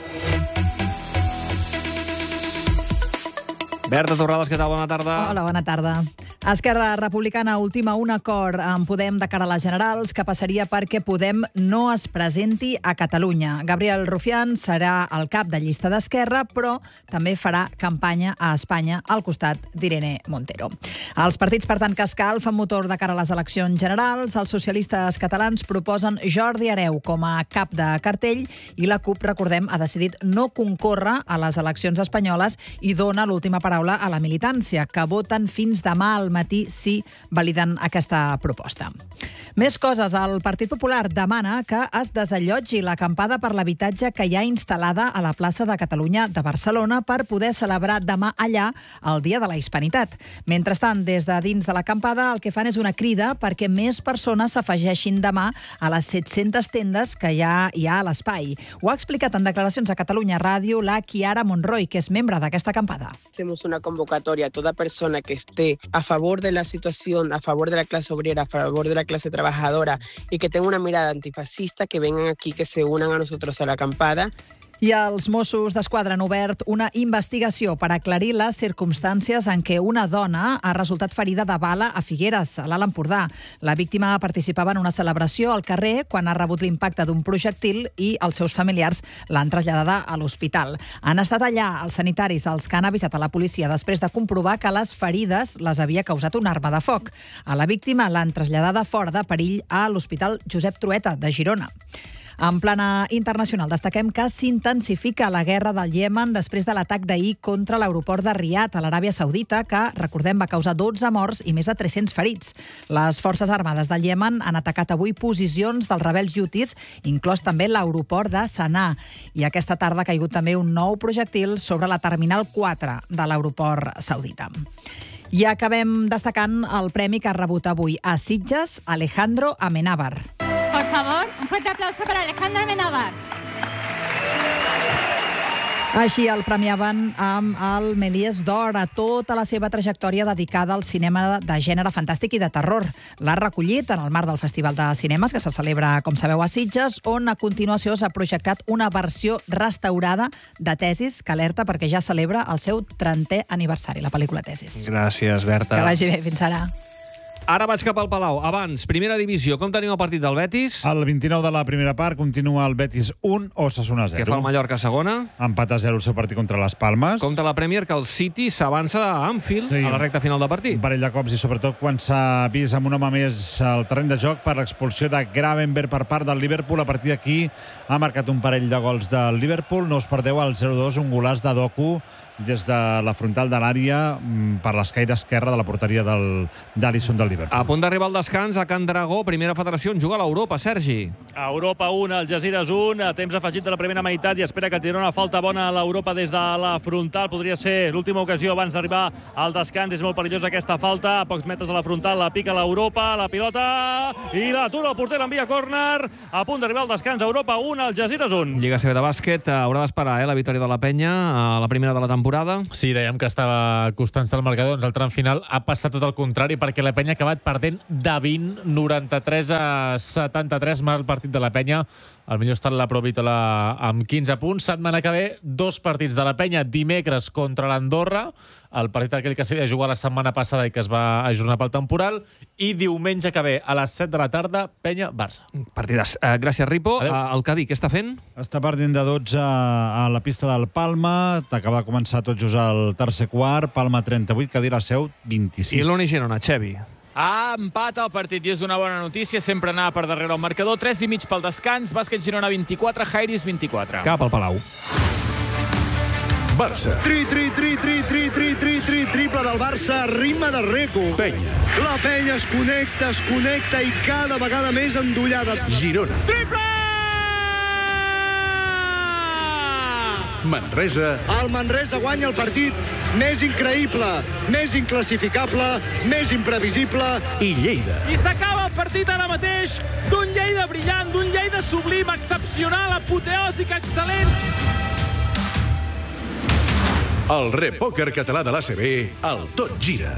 Speaker 2: Berta Torrades, què tal? Bona tarda.
Speaker 4: Hola, bona tarda. Esquerra Republicana ultima un acord amb Podem de cara a les generals que passaria perquè Podem no es presenti a Catalunya. Gabriel Rufián serà el cap de llista d'Esquerra, però també farà campanya a Espanya al costat d'Irene Montero. Els partits, per tant, que escalfen motor de cara a les eleccions generals. Els socialistes catalans proposen Jordi Hereu com a cap de cartell i la CUP, recordem, ha decidit no concórrer a les eleccions espanyoles i dona l'última paraula a la militància, que voten fins demà al matí sí validant aquesta proposta. Més coses. El Partit Popular demana que es desallotgi l'acampada per l'habitatge que hi ha instal·lada a la plaça de Catalunya de Barcelona per poder celebrar demà allà el Dia de la Hispanitat. Mentrestant, des de dins de l'acampada el que fan és una crida perquè més persones s'afegeixin demà a les 700 tendes que ja hi ha a l'espai. Ho ha explicat en declaracions a Catalunya Ràdio la Chiara Monroy, que és membre d'aquesta acampada.
Speaker 6: Hacemos una convocatoria a toda persona que esté a favor de la situación, a favor de la clase obrera, a favor de la clase trabajadora y que tenga una mirada antifascista, que vengan aquí, que se unan a nosotros a la acampada.
Speaker 4: I els Mossos d'Esquadra han obert una investigació per aclarir les circumstàncies en què una dona ha resultat ferida de bala a Figueres, a l'Alt Empordà. La víctima participava en una celebració al carrer quan ha rebut l'impacte d'un projectil i els seus familiars l'han traslladada a l'hospital. Han estat allà els sanitaris els que han avisat a la policia després de comprovar que les ferides les havia causat una arma de foc. A la víctima l'han traslladada fora de perill a l'Hospital Josep Trueta de Girona. En plana internacional, destaquem que s'intensifica la guerra del Iemen després de l'atac d'ahir contra l'aeroport de Riad, a l'Aràbia Saudita, que, recordem, va causar 12 morts i més de 300 ferits. Les forces armades del Iemen han atacat avui posicions dels rebels hutis, inclòs també l'aeroport de Sanà. I aquesta tarda ha caigut també un nou projectil sobre la Terminal 4 de l'aeroport saudita. I acabem destacant el premi que ha rebut avui a Sitges, Alejandro Amenábar.
Speaker 23: Por favor, un fuerte aplauso para Alejandro Amenábar.
Speaker 4: Així el premiaven amb el Méliès d'Or a tota la seva trajectòria dedicada al cinema de gènere fantàstic i de terror. L'ha recollit en el marc del Festival de Cinemes, que se celebra, com sabeu, a Sitges, on a continuació s'ha projectat una versió restaurada de Tesis, que alerta perquè ja celebra el seu 30è aniversari, la pel·lícula Tesis.
Speaker 2: Gràcies, Berta.
Speaker 4: Que vagi bé, fins ara.
Speaker 2: Ara vaig cap al Palau. Abans, primera divisió, com tenim el partit del Betis?
Speaker 10: El 29 de la primera part continua el Betis 1, Osasuna 0.
Speaker 2: Què fa el Mallorca a segona?
Speaker 10: Empat a 0 el seu partit contra les Palmes.
Speaker 2: Compte la Premier que el City s'avança a Anfield, a la recta final de partit.
Speaker 10: Un parell de cops i sobretot quan s'ha vist amb un home més al terreny de joc per l'expulsió de Gravenberch per part del Liverpool. A partir d'aquí ha marcat un parell de gols del Liverpool. No us perdeu el 0-2, un golaç de Doku des de la frontal de l'àrea per l'escaire esquerra de la porteria d'Alisson del Liverpool.
Speaker 2: A punt d'arribar al descans a Can Dragó, primera federació, en juga a l'Europa, Sergi.
Speaker 11: A Europa 1, Algesires 1, a temps afegit de la primera meitat i espera que tiri una falta bona a l'Europa des de la frontal. Podria ser l'última ocasió abans d'arribar al descans. És molt perillosa aquesta falta. A pocs metres de la frontal la pica l'Europa, la pilota i l'atura el porter, l'envia a córner. A punt d'arribar al descans, Europa 1, Algesires 1.
Speaker 2: Lliga CB de bàsquet, haurà d'esperar la victòria de la Penya a la primera de la temporada.
Speaker 7: Sí, dèiem que estava costant-se el marcador. Doncs el tram final ha passat tot el contrari perquè la Penya ha acabat perdent de 20, 93 a 73. Mal partit de la Penya. El millor està la Provítola amb 15 punts. Setmana que ve, 2 partits de la Penya. Dimecres contra l'Andorra, el partit aquell que s'havia de jugar la setmana passada i que es va ajornar pel temporal. I diumenge que ve, a les 7 de la tarda, Penya-Barça.
Speaker 2: Partidàs. Gràcies, Ripo. El Cadí, què està fent?
Speaker 10: Està perdent de 12 a la pista del Palma. Acaba de començar tot just al tercer quart. Palma 38, Cadí la Seu 26.
Speaker 2: I l'Uni Girona, Xevi.
Speaker 12: Empat al partit i és una bona notícia. Sempre anava per darrere el marcador. 3,5 pel descans. Bàsquet Girona 24, Jairis 24.
Speaker 2: Cap al Palau.
Speaker 13: Barça.
Speaker 21: Triple del Barça, ritme de rècord.
Speaker 13: Penya.
Speaker 21: La Penya es connecta i cada vegada més endollada.
Speaker 13: Girona.
Speaker 21: Triple!
Speaker 13: Manresa.
Speaker 21: El Manresa guanya el partit més increïble, més inclassificable, més imprevisible.
Speaker 13: I Lleida.
Speaker 21: I s'acaba el partit ara mateix d'un Lleida brillant, d'un Lleida sublim, excepcional, apoteòsic, excel·lent.
Speaker 13: El repòquer català de l'ACB, el Tot Gira.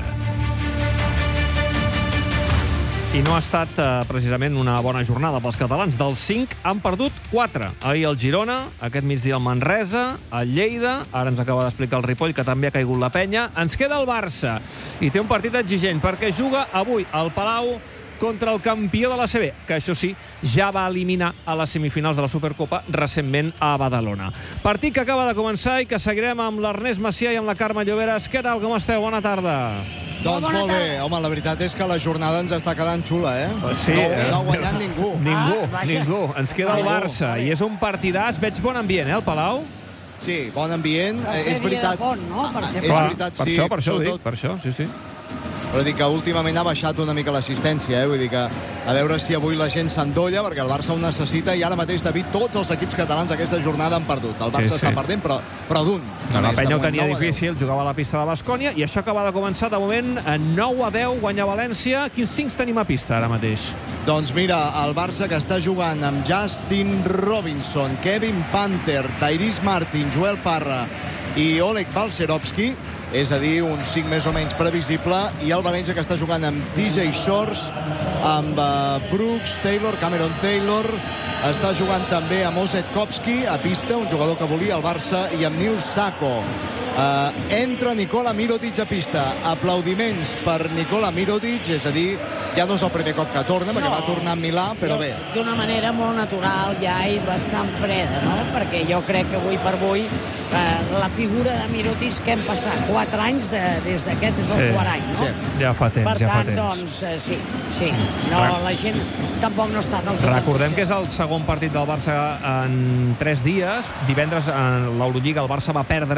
Speaker 2: I no ha estat precisament una bona jornada pels catalans. Dels 5 han perdut 4. Ahir el Girona, aquest migdia el Manresa, el Lleida, ara ens acaba d'explicar el Ripoll, que també ha caigut la Penya. Ens queda el Barça, i té un partit exigent, perquè juga avui al Palau contra el campió de la CB, que això sí, ja va eliminar a les semifinals de la Supercopa recentment a Badalona. Partit que acaba de començar i que seguirem amb l'Ernest Macià i amb la Carme Lloberes. Què tal, com esteu? Bona tarda.
Speaker 5: Doncs molt bé. Home, la veritat és que la jornada ens està quedant xula, eh?
Speaker 2: Sí.
Speaker 5: No ha guanyat ningú.
Speaker 2: Ningú. Ens queda el Barça i és un partidàs. Veig bon ambient, el Palau?
Speaker 5: Sí, bon ambient. És veritat. És veritat, sí.
Speaker 2: Per això ho dic, per això, sí.
Speaker 5: Però dic que últimament ha baixat una mica l'assistència, Vull dir que a veure si avui la gent s'endolla, perquè el Barça ho necessita, i ara mateix, David, tots els equips catalans aquesta jornada han perdut. El Barça està perdent, però d'un.
Speaker 2: La Penya ho tenia difícil, jugava a la pista de Baskònia, i això acaba de començar, de moment, 9-10, guanya València. Quins 5 tenim a pista ara mateix?
Speaker 5: Doncs mira, el Barça que està jugant amb Justin Robinson, Kevin Panther, Tyrese Martin, Joel Parra i Oleg Balcerovski, és a dir, un 5 més o menys previsible, i el València que està jugant amb DJ Shores, amb Brooks, Taylor, Cameron Taylor, està jugant també amb Osetkowski a pista, un jugador que volia el Barça, i amb Nil Sako. Entra Nikola Mirotic a pista. Aplaudiments per Nikola Mirotic, és a dir, ja no és el primer cop que torna, perquè va tornar a Milà, però bé.
Speaker 8: D'una manera molt natural ja i bastant freda, no? Perquè jo crec que avui per avui la figura de Mirotic que hem passat 4 anys des d'aquest és el quart any, no?
Speaker 2: Ja fa temps,
Speaker 8: per tant, doncs, sí. No, la gent tampoc no està del tot.
Speaker 2: Recordem que és el segon partit del Barça en 3 dies. Divendres en l'Eurolliga el Barça va perdre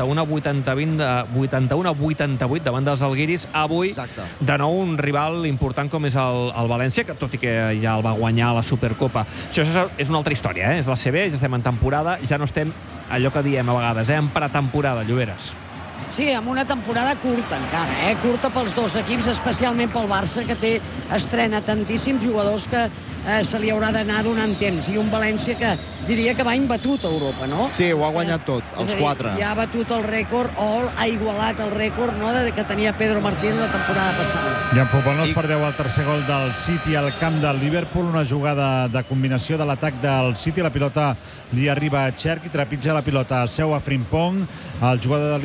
Speaker 2: 81-88 davant dels Alguiris. Avui, de nou, un rival important com és el València, que tot i que ja el va guanyar a la Supercopa. Això és una altra història, És la CB, ja estem en temporada, ja no estem, allò que diem a vegades, en pretemporada, Lloberes.
Speaker 8: Sí, amb una temporada curta encara, curta pels dos equips, especialment pel Barça, que estrena tantíssims jugadors que se li haurà d'anar donant temps, i un València que diria que va imbatut a Europa, no?
Speaker 5: Sí, ho ha guanyat tot, els 4.
Speaker 8: Ja ha batut el rècord, o ha igualat el rècord, no?, que tenia Pedro Martín la temporada passada.
Speaker 10: I en futbol no es perdeu el tercer gol del City al camp del Liverpool, una jugada de combinació de l'atac del City, la pilota li arriba a Cherki, trepitja la pilota a Seu a Frimpong, el jugador del Liverpool hi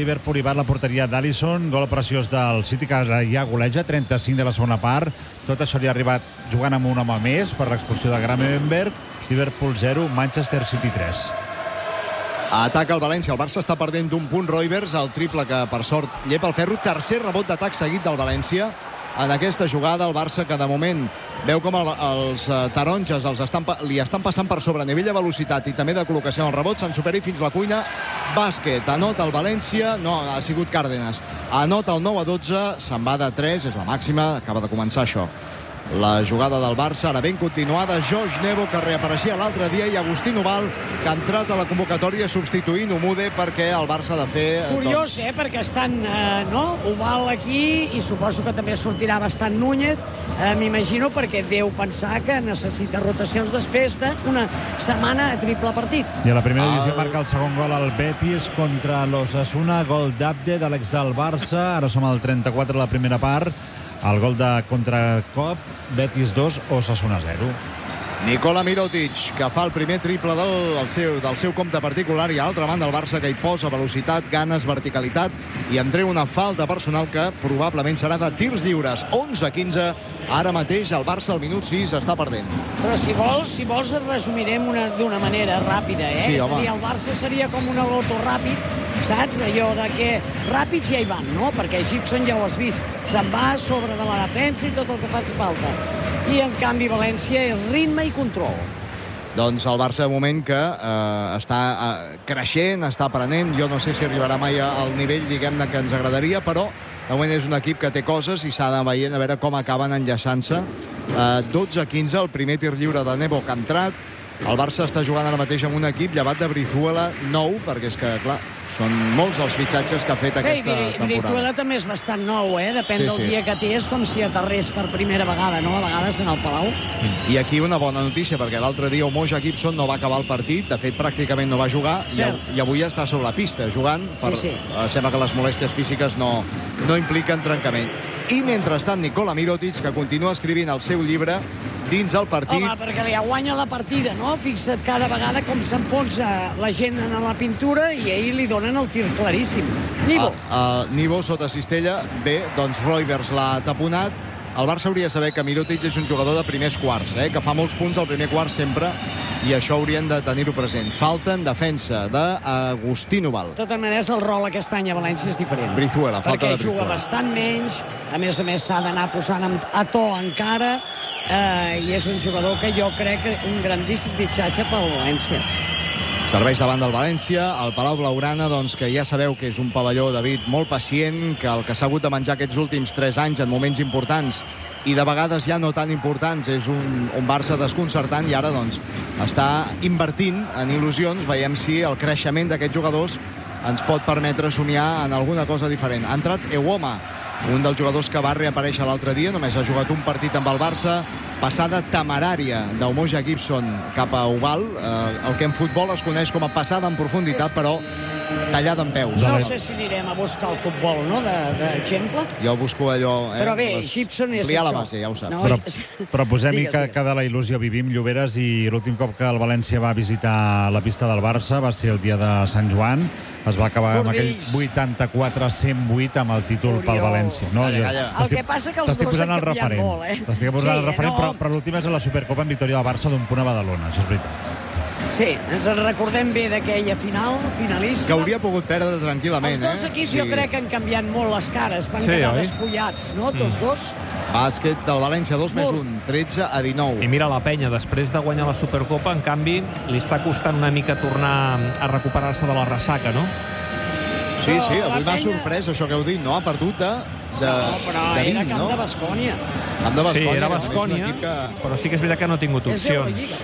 Speaker 10: arribat la porteria d'Alisson, gol preciós del City, que ja goleja, 35 de la segona part. Tot això li ha arribat jugant amb un home més per l'expulsió de Gravenberch. Liverpool 0, Manchester City 3.
Speaker 5: Ataca el València. El Barça està perdent d'un punt. Roivers, el triple que, per sort, llepa el ferro. Tercer rebot d'atac seguit del València. En aquesta jugada, el Barça, que de moment veu com els taronges li estan passant per sobre a nivell de velocitat i també de col·locació en el rebot, se'n superi fins la cuina. Bàsquet, anota el València, no, ha sigut Cárdenas, anota el 9-12, se'n va de 3, és la màxima, acaba de començar això. La jugada del Barça, ara ben continuada. Josh Nebo, que reapareixia l'altre dia, i Agustín Ubal, que ha entrat a la convocatòria substituint Umude, perquè el Barça ha de fer...
Speaker 8: Curiós, perquè estan Ubal aquí, i suposo que també sortirà bastant Núñez, m'imagino, perquè deu pensar que necessita rotacions després d'una setmana a triple partit.
Speaker 10: I a la primera divisió marca el segon gol al Betis contra l'Osasuna, gol d'Abde, de l'ex del Barça. Ara som al 34 de la primera part. El gol de contracop, Betis 2, Osasuna 0.
Speaker 5: Nikola Mirotic, que fa el primer triple del seu compte particular, i a l'altra banda el Barça, que hi posa velocitat, ganes, verticalitat, i en treu una falta personal que probablement serà de tirs lliures. 11-15, ara mateix el Barça al minut 6 està perdent.
Speaker 8: Però si vols et resumirem d'una manera ràpida,
Speaker 5: Sí,
Speaker 8: és a
Speaker 5: home.
Speaker 8: dir, el Barça seria com una loto ràpid, saps? Allò de que ràpids ja hi van, no? Perquè Gibson ja ho has vist, se'n va a sobre de la defensa i tot el que faci falta. I en canvi València és ritme i control.
Speaker 5: Doncs el Barça de moment que està creixent, està aprenent. Jo no sé si arribarà mai al nivell, diguem-ne, que ens agradaria, però de moment és un equip que té coses i s'ha d'anar veient a veure com acaben enllaçant-se. 12-15, el primer tir lliure de Nebo que ha entrat. El Barça està jugant ara mateix amb un equip llevat de Brizuela nou, perquè és que, clar, són molts els fitxatges que ha fet aquesta temporada.
Speaker 8: Brizuela també és bastant nou, depèn del dia que té, és com si aterrés per primera vegada, no? A vegades en el Palau.
Speaker 5: I aquí una bona notícia, perquè l'altre dia Umoja Gibson no va acabar el partit, de fet pràcticament no va jugar, i avui està sobre la pista jugant. Sembla que les molèsties físiques no impliquen trencament. I mentrestant Nikola Mirotic, que continua escrivint el seu llibre dins el partit.
Speaker 8: Home, perquè li guanya la partida, no? Fixa't cada vegada com s'enfonsa la gent en la pintura i ahir li donen el tir claríssim. Nibo.
Speaker 5: Nibo sota cistella. Bé, doncs Roivers l'ha taponat. El Barça hauria de saber que Mirotic és un jugador de primers quarts, que fa molts punts al primer quart sempre, i això haurien de tenir-ho present. Falta en defensa d'Agustín Ubal.
Speaker 8: De totes maneres, el rol aquest any a València és diferent.
Speaker 5: Brizuela, falta de Brizuela.
Speaker 8: Perquè juga bastant menys, a més s'ha d'anar posant a to encara, i és un jugador que jo crec que un grandíssim fitxatge pel València.
Speaker 5: Serveix davant del València, el Palau Blaugrana, doncs, que ja sabeu que és un pavelló, David, molt pacient, que el que s'ha hagut de menjar aquests últims 3 anys en moments importants i de vegades ja no tan importants, és un Barça desconcertant, i ara doncs està invertint en il·lusions. Veiem si el creixement d'aquests jugadors ens pot permetre somiar en alguna cosa diferent. Ha entrat Ewoma, un dels jugadors que va reaparèixer l'altre dia, només ha jugat un partit amb el Barça. Passada temerària d'Umoja Gibson cap a Ubal, el que en futbol es coneix com a passada en profunditat, però tallada en peus.
Speaker 8: No sé si anirem a buscar el futbol, no?, d'exemple.
Speaker 5: Jo busco allò...
Speaker 8: Però bé, Gibson és
Speaker 5: ampliar
Speaker 8: això.
Speaker 5: la base, ja ho saps.
Speaker 8: No,
Speaker 10: però posem-hi que de la il·lusió vivim, Lloberes, i l'últim cop que el València va visitar la pista del Barça va ser el dia de Sant Joan. Es va acabar amb aquell 84-108 amb el títol pel València. No?
Speaker 8: El que passa que els dos han canviat molt,
Speaker 10: T'estic posant el referent, però l'últim és a la Supercopa en victòria del Barça d'un punt a Badalona, això és veritat.
Speaker 8: Sí, ens en recordem bé d'aquella finalíssima.
Speaker 5: Que hauria pogut perdre tranquil·lament.
Speaker 8: Els dos equips jo crec que han canviat molt les cares, van quedar despullats, no? Dos.
Speaker 5: Bàsquet del València, 2+1, 13-19.
Speaker 2: I mira la penya, després de guanyar la Supercopa, en canvi, li està costant una mica tornar a recuperar-se de la ressaca, no?
Speaker 5: Sí, avui m'ha sorprès això que heu dit, no? Ha perdut de 20,
Speaker 8: era camp de Baskonia.
Speaker 5: Camp de Baskonia.
Speaker 2: Sí, era Baskonia, però sí que és veritat que no ha tingut opcions.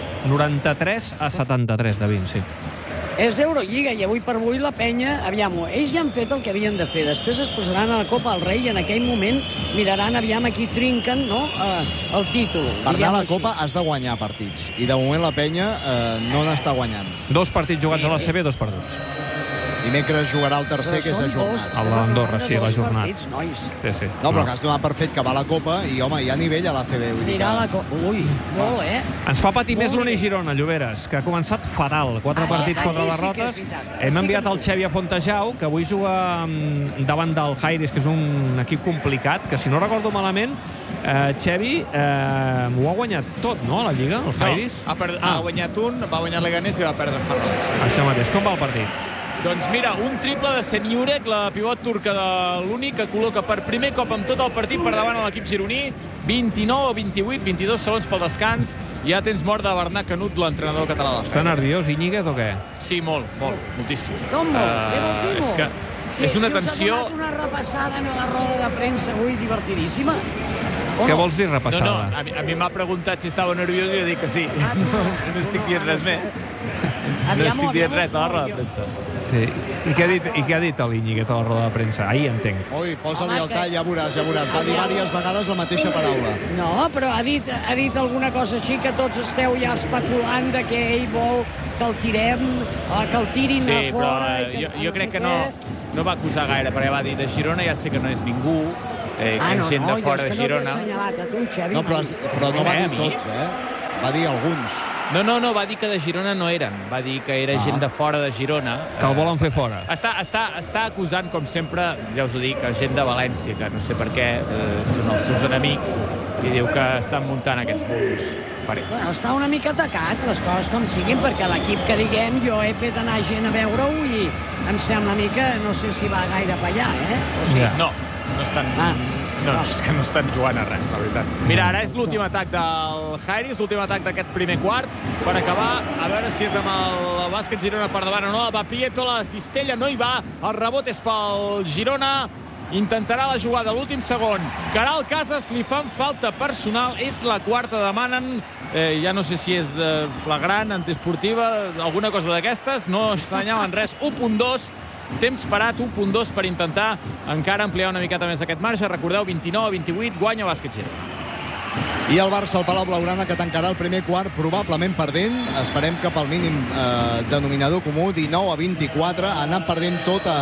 Speaker 2: 93-73 de 20, sí.
Speaker 8: És Eurolliga, i avui per avui la penya, aviam-ho, ells ja han fet el que havien de fer, després es posaran a la Copa del Rei i en aquell moment miraran aviam a qui trinquen, no?, el títol.
Speaker 5: Per anar a la Copa has de guanyar partits, i de moment la penya no n'està guanyant.
Speaker 2: 2 partits jugats a la CB, 2 perduts.
Speaker 5: Dimecres jugarà el tercer, que és ajornat.
Speaker 2: El d'Andorra, sí, l'ajornat. Sí.
Speaker 5: No, però que has donat per fet que va a la Copa i, home, hi ha nivell a l'ACB.
Speaker 8: Anirà a la Copa. Ui, molt,
Speaker 2: Ens fa patir més l'Uni Girona, Lloberes, que ha començat fatal. 4 partits, 4 derrotes. Hem enviat el Xevi a Fontejau, que avui juga davant del Jairis, que és un equip complicat, que si no recordo malament, Xevi ho ha guanyat tot, no, a la Lliga, el Jairis?
Speaker 12: Ha guanyat un, va guanyar l'Eganés i va perdre Ferrol.
Speaker 2: Això mateix. Com va el partit?
Speaker 12: Doncs mira, un triple de Senjurek, la pivot turca de l'Uni, que col·loca per primer cop en tot el partit per davant a l'equip gironí. 29 o 28, 22 segons pel descans. Ja tens mort de Bernat Canut, l'entrenador català de
Speaker 2: Està nerviós, Íñiguez, o què?
Speaker 12: Sí, molt, moltíssim.
Speaker 8: Com molt? Què vols dir molt?
Speaker 12: És que és una tensió...
Speaker 8: Si us ha donat una repassada en la roda de premsa avui divertidíssima.
Speaker 2: Què vols dir, repassada?
Speaker 12: No, a mi m'ha preguntat si estava nerviós i jo dic que sí. No estic dient res més. No estic dient res a la roda de premsa.
Speaker 2: Sí. I què ha dit l'Íñiguez a la roda de premsa? Ahir entenc.
Speaker 5: Ui, posa-li el tall, ja veuràs. Va dir diverses vegades la mateixa paraula.
Speaker 8: No, però ha dit alguna cosa així que tots esteu ja especulant de que ell vol que el tirem, que el tirin a fora.
Speaker 12: Sí, però jo crec que no va acusar gaire, perquè va dir de Girona ja sé que no és ningú, que és gent de fora de Girona.
Speaker 8: No, és que no t'he assenyalat a tu, Xavi.
Speaker 5: No, però no va dir tots, Va dir alguns.
Speaker 12: No, va dir que de Girona no eren. Va dir que era gent de fora de Girona.
Speaker 2: Que el volen fer fora.
Speaker 12: Està acusant, com sempre, ja us ho dic, gent de València, que no sé per què són els seus enemics, i diu que estan muntant aquests bulos.
Speaker 8: Bueno, està una mica atacat, les coses com siguin, perquè l'equip que diguem, jo he fet anar gent a veure-ho i em sembla a mi que no sé si va gaire per allà, O sigui,
Speaker 12: no estan... No, és que no estan jugant a res, la veritat. Mira, ara és l'últim atac del Jairis, l'últim atac d'aquest primer quart, per acabar, a veure si és amb el bàsquet Girona per davant o no. Va Prieto, la cistella no hi va, el rebot és pel Girona, intentarà la jugada a l'últim segon. Caral Casas li fan falta personal, és la quarta, demanen, ja no sé si és de flagrant, antiesportiva, alguna cosa d'aquestes, no assenyalen res, 1.2, temps parat, 1.2 per intentar encara ampliar una miqueta més aquest marge. Recordeu, 29-28, guanya Bàsquet Girona.
Speaker 5: I el Barça, el Palau Blaugrana, que tancarà el primer quart probablement perdent. Esperem que pel mínim denominador comú, 19-24, ha anat perdent tota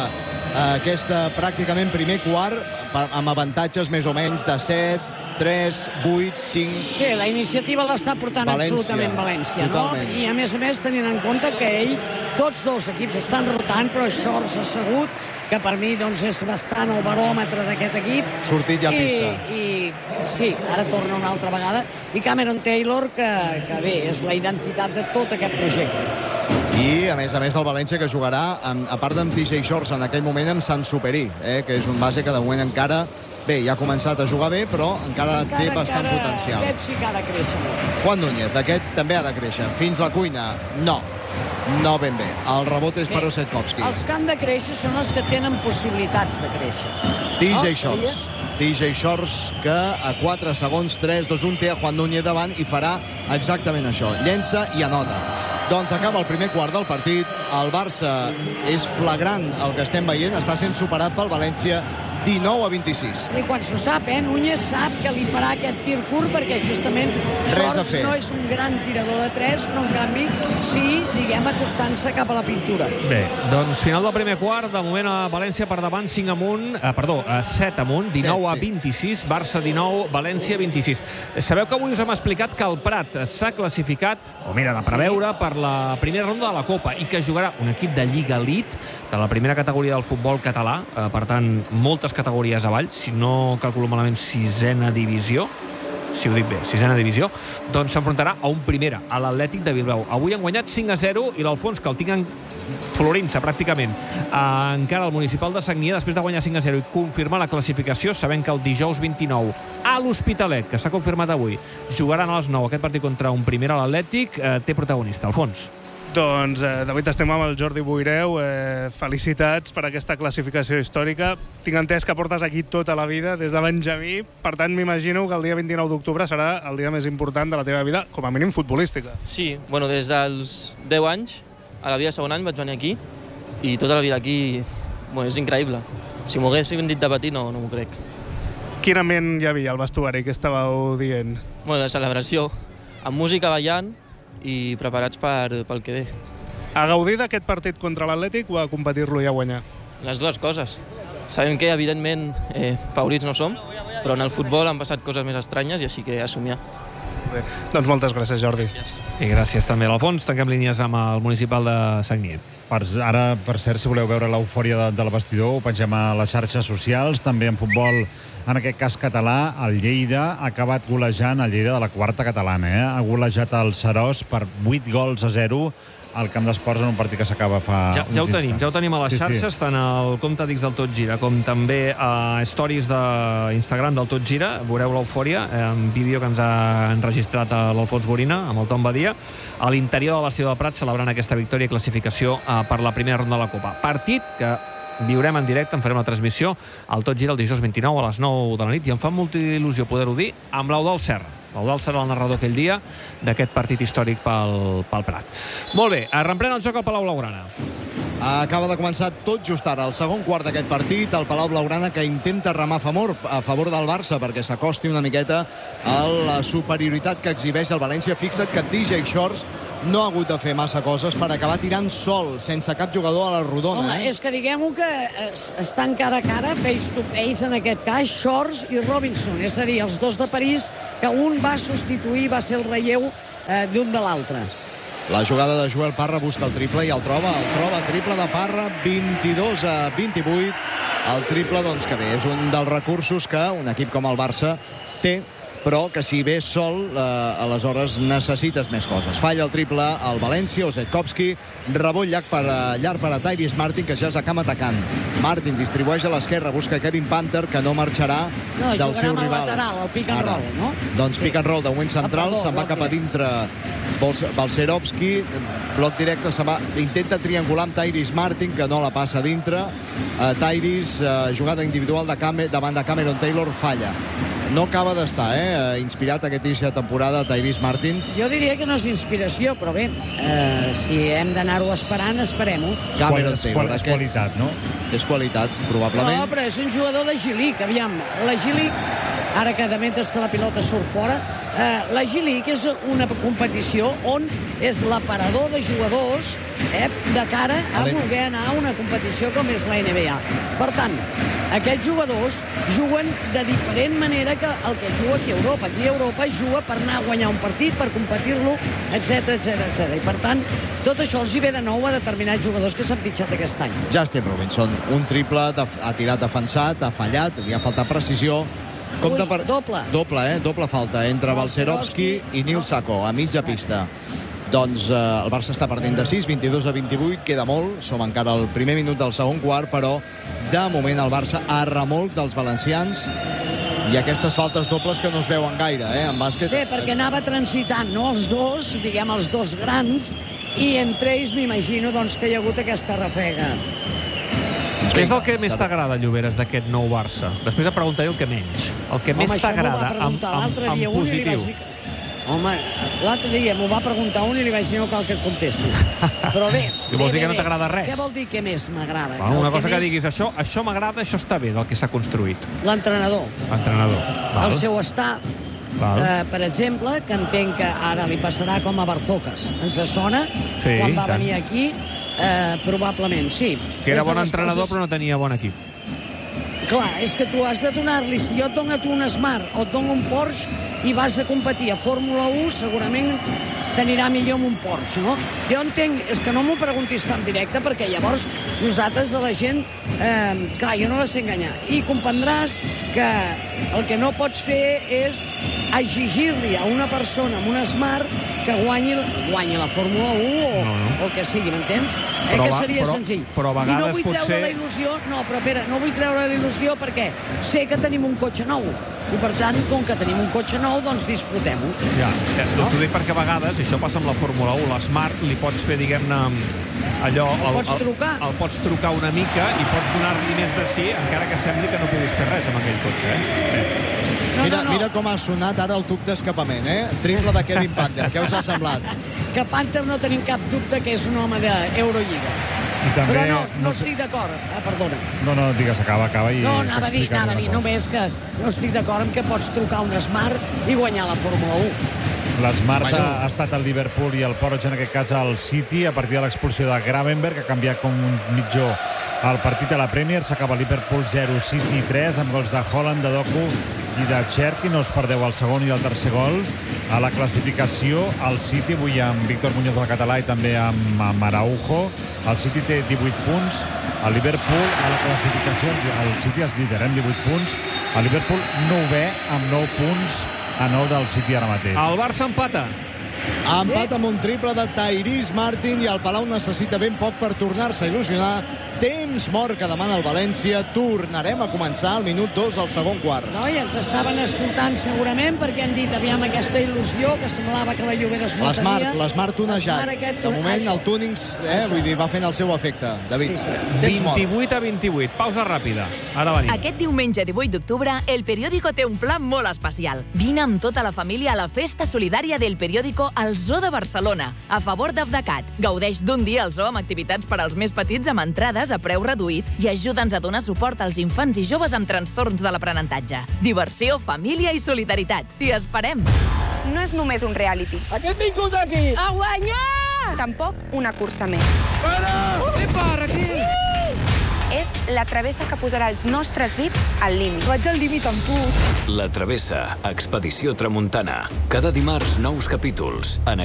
Speaker 5: aquesta pràcticament primer quart amb avantatges més o menys de 7, 3, 8, 5...
Speaker 8: Sí, la iniciativa l'està portant absolutament València, no? I a més, tenint en compte que tots dos equips estan rotant, però Shorts ha assegut, que per mi doncs, és bastant el baròmetre d'aquest equip.
Speaker 5: Sortit ja a pista.
Speaker 8: I sí, ara torna una altra vegada. I Cameron Taylor, que bé, és la identitat de tot aquest projecte.
Speaker 5: I, a més, el València que jugarà, a part d'en TJ Shorts, en aquell moment amb Sansuperi, que és un base que de moment encara... Bé, ja ha començat a jugar bé, però encara té bastant potencial.
Speaker 8: Aquest sí que ha de créixer.
Speaker 5: Juan Núñez, aquest també ha de créixer. Fins la cuina, no ben bé. El rebot és per Osetkovski.
Speaker 8: Els que han de créixer són els que tenen possibilitats de créixer.
Speaker 5: TJ Shorts, que a 4 segons, 3, 2, 1, té a Juan Núñez davant i farà exactament això. Llença i anota. Doncs acaba el primer quart del partit. El Barça és flagrant el que estem veient. Està sent superat pel València 19-26.
Speaker 8: I quan s'ho sap, Núñez sap que li farà aquest tir curt perquè justament Shorts no és un gran tirador de 3, però en canvi sí, acostant-se cap a la pintura.
Speaker 2: Bé, doncs final del primer quart, de moment a València per davant 7 amunt, 19-26, Barça 19, València 26. Sabeu que avui us hem explicat que el Prat s'ha classificat, com era de preveure, per la primera ronda de la Copa i que jugarà un equip de Lliga Elite, de la primera categoria del futbol català, per tant, moltes categories avall, si no calculo malament 6ena divisió, si ho dic bé, 6ena divisió, doncs s'enfrontarà a un primera, a l'Atlètic de Bilbao. Avui han guanyat 5-0 i l'Alfons, que el tinc florint-se pràcticament encara al municipal de Sagnia, després de guanyar 5-0 i confirmar la classificació, sabent que el dijous 29 a l'Hospitalet, que s'ha confirmat avui, jugaran a les 9 aquest partit contra un primer a l'Atlètic, té protagonista. Alfons.
Speaker 9: Doncs, David, estem amb el Jordi Boireu. Felicitats per aquesta classificació històrica. Tinc entès que portes aquí tota la vida, des de Benjamí. Per tant, m'imagino que el dia 29 d'octubre serà el dia més important de la teva vida, com a mínim futbolística.
Speaker 14: Sí, des dels 10 anys, a la vida de segon any vaig venir aquí, i tota la vida aquí és increïble. Si m'ho haguessin dit de petit, no m'ho crec.
Speaker 9: Quin ambient hi havia al vestuari? Què estàveu dient?
Speaker 14: De celebració, amb música ballant, i preparats pel que ve.
Speaker 9: A gaudir d'aquest partit contra l'Atlètic o a competir-lo i a guanyar?
Speaker 14: Les dues coses. Sabem que, evidentment, favorits no som, però en el futbol han passat coses més estranyes i així que assumiar.
Speaker 9: Bé, doncs moltes gràcies, Jordi.
Speaker 2: I gràcies també a l'Alfons. Tanquem línies amb el municipal de Sagnier.
Speaker 10: Ara, per cert, si voleu veure l'eufòria del vestidor, ho pengem a les xarxes socials, també en futbol, en aquest cas català. El Lleida ha acabat golejant el Lleida de la quarta catalana. Ha golejat el Seròs per 8-0 al Camp d'Esports en un partit que s'acaba fa
Speaker 2: ja ho tenim a les xarxes, tant al compte d'X del Tot Gira com també a stories d'Instagram del Tot Gira. Veureu l'eufòria, un vídeo que ens ha enregistrat l'Alfons Gorina amb el Tom Badia a l'interior del vestidor de Prat celebrant aquesta victòria i classificació per la primera ronda de la Copa. Partit que viurem en directe, en farem la transmissió al Tot Gira el dijous 29 a les 9 de la nit i em fa molta il·lusió poder-ho dir amb l'Eudald Serra. L'Eudald serà el narrador aquell dia d'aquest partit històric pel Prat. Molt bé, reprèn el joc al Palau Blaugrana.
Speaker 5: Acaba de començar tot just ara, el segon quart d'aquest partit, el Palau Blaugrana que intenta remar a favor del Barça perquè s'acosti una miqueta a la superioritat que exhibeix el València. Fixa't que DJ Shorts no ha hagut de fer massa coses per acabar tirant sol, sense cap jugador a la rodona.
Speaker 8: Home, és que diguem-ho que estan cara a cara, face to face, en aquest cas, Shorts i Robinson. És a dir, els dos de París, que un va substituir, va ser el relleu d'un de l'altre.
Speaker 5: La jugada de Joel Parra busca el triple i el troba triple de Parra, 22-28. El triple, doncs, que bé, és un dels recursos que un equip com el Barça té, però que si ve sol, aleshores necessites més coses. Falla el triple al València, Ozetkowski, rebot llarg per a Tyrese Martin, que ja és a camp atacant. Martin distribueix a l'esquerra, busca Kevin Panther, que no marxarà del seu rival.
Speaker 8: No, jugarà amb el lateral, el pick and roll, no?
Speaker 5: Doncs pick and roll de moment central, se'n va cap a dintre Balcerovski, bloc directe, intenta triangular amb Tyrese Martin, que no la passa a dintre. Tyrese, jugada individual davant de Cameron Taylor, falla. No acaba d'estar, inspirat aquest inici de temporada Tyrese Martin.
Speaker 8: Jo diria que no és inspiració, però bé, si hem d'anar-ho esperant, esperem-ho.
Speaker 5: Cameron Taylor.
Speaker 10: És qualitat, no?
Speaker 5: És qualitat, probablement.
Speaker 8: No, però és un jugador de G-League, aviam. La G-League, ara que de mentre que la pilota surt fora, la G-League és una competició on és l'aparador de jugadors de cara a voler anar a una competició com és la NBA. Per tant, aquests jugadors juguen de diferent manera que el que juga aquí a Europa. Aquí a Europa juga per anar a guanyar un partit, per competir-lo, etc. I per tant, tot això els hi ve de nou a determinats jugadors que s'han fitxat aquest any.
Speaker 5: Justin Robinson, un triple, ha tirat defensat, ha fallat, li ha faltat precisió. Doble falta entre Balcerovski i Nil Sako a mitja pista. Doncs el Barça està perdent de 6, 22-28, queda molt, som encara al primer minut del segon quart, però de moment el Barça a remolc dels valencians i aquestes faltes dobles que no es veuen gaire, en bàsquet.
Speaker 8: Bé, perquè anava transitant, no? Els dos, diguem, els dos grans, i entre ells m'imagino doncs, que hi ha hagut aquesta refrega.
Speaker 2: Què és el que més t'agrada, Lloberes, d'aquest nou Barça? Després et preguntaré el que menys. El que més t'agrada en positiu.
Speaker 8: Home, l'altre dia m'ho va preguntar un i li vaig dir no cal que et contesti. Però bé...
Speaker 2: Vols dir que no t'agrada res?
Speaker 8: Què vol dir que més m'agrada?
Speaker 2: Una cosa que diguis, això m'agrada, això està bé del que s'ha construït.
Speaker 8: L'entrenador. El seu staff, per exemple, que entenc que ara li passarà com a Barzocas. Ens sona? Quan va venir aquí, probablement, sí.
Speaker 2: Que era bon entrenador però no tenia bon equip.
Speaker 8: Clar, és que tu has de donar-li, si jo et dono a tu un Smart o et dono un Porsche i vas a competir a Fórmula 1, segurament t'anirà millor amb un Porsche, no? Jo entenc, és que no m'ho preguntis tan directe, perquè llavors nosaltres a la gent, clar, jo no la sé enganyar. I comprendràs que el que no pots fer és exigir-li a una persona amb un Smart que guanyi la Fórmula 1 o el que sigui, m'entens? Que seria senzill.
Speaker 2: Però a vegades potser...
Speaker 8: No, però espera, no vull treure la il·lusió perquè sé que tenim un cotxe nou. I per tant, com que tenim un cotxe nou, doncs disfrutem-ho.
Speaker 2: Ja, t'ho dic perquè a vegades, això passa amb la Fórmula 1, l'Smart li pots fer, diguem-ne, allò... El pots trucar una mica i pots donar-li més de sí, encara que sembli que no puguis fer res amb aquell cotxe,
Speaker 5: Mira com ha sonat ara el tub d'escapament, Triple de Kevin Panther, què us ha semblat?
Speaker 8: Que Panther no tenim cap dubte que és un home d'Eurolliga. Però no estic d'acord. Perdona.
Speaker 10: No, digues, acaba i...
Speaker 8: No, anava a dir, només que no estic d'acord amb que pots trucar un Smart i guanyar la Fórmula 1.
Speaker 10: L'Smart ha estat al Liverpool i el Porridge, en aquest cas, al City, a partir de l'expulsió de Gravenberg, que ha canviat com un mitjó el partit a la Premier. S'acaba Liverpool 0, City 3, amb gols de Haaland, de Doku i de Cherki. No us perdeu el segon i el tercer gol. A la classificació, el City, avui amb Víctor Muñoz del Català i també amb Araujo. El City té 18 punts. El Liverpool, a la classificació, el City és líder, amb 18 punts. El Liverpool 9è, amb 9 punts a 9 del City ara mateix.
Speaker 2: El Barça empata.
Speaker 5: Empat amb un triple de Tyrese Martin i el Palau necessita ben poc per tornar-se a il·lusionar. Temps mort que demana el València. Tornarem a començar al minut 2 del segon quart.
Speaker 8: No, i ens estaven escoltant segurament perquè han dit, aviam, aquesta il·lusió que semblava que la Llobera es notaria.
Speaker 5: L'Smart tunejat. De moment el túning vull dir, va fent el seu efecte. David,
Speaker 2: 28-28. Pausa ràpida. Ara venim.
Speaker 15: Aquest diumenge 18 d'octubre, El Periódico té un plan molt especial. Vine amb tota la família a la festa solidària del Periódico al Zoo de Barcelona, a favor d'Afdecat. Gaudeix d'un dia al zoo amb activitats per als més petits amb entrades a preu reduït i ajuda'ns a donar suport als infants i joves amb trastorns de l'aprenentatge. Diversió, família i solidaritat. T'hi esperem!
Speaker 17: No és només un reality.
Speaker 21: A què hem vingut aquí?
Speaker 17: A guanyar! Tampoc una cursa més.
Speaker 21: Epa, Raquel!
Speaker 17: És la travessa que posarà els nostres VIPs al límit.
Speaker 21: Vaig al límit amb tu.
Speaker 18: La Travessa, Expedició Tramuntana. Cada dimarts, nous capítols. En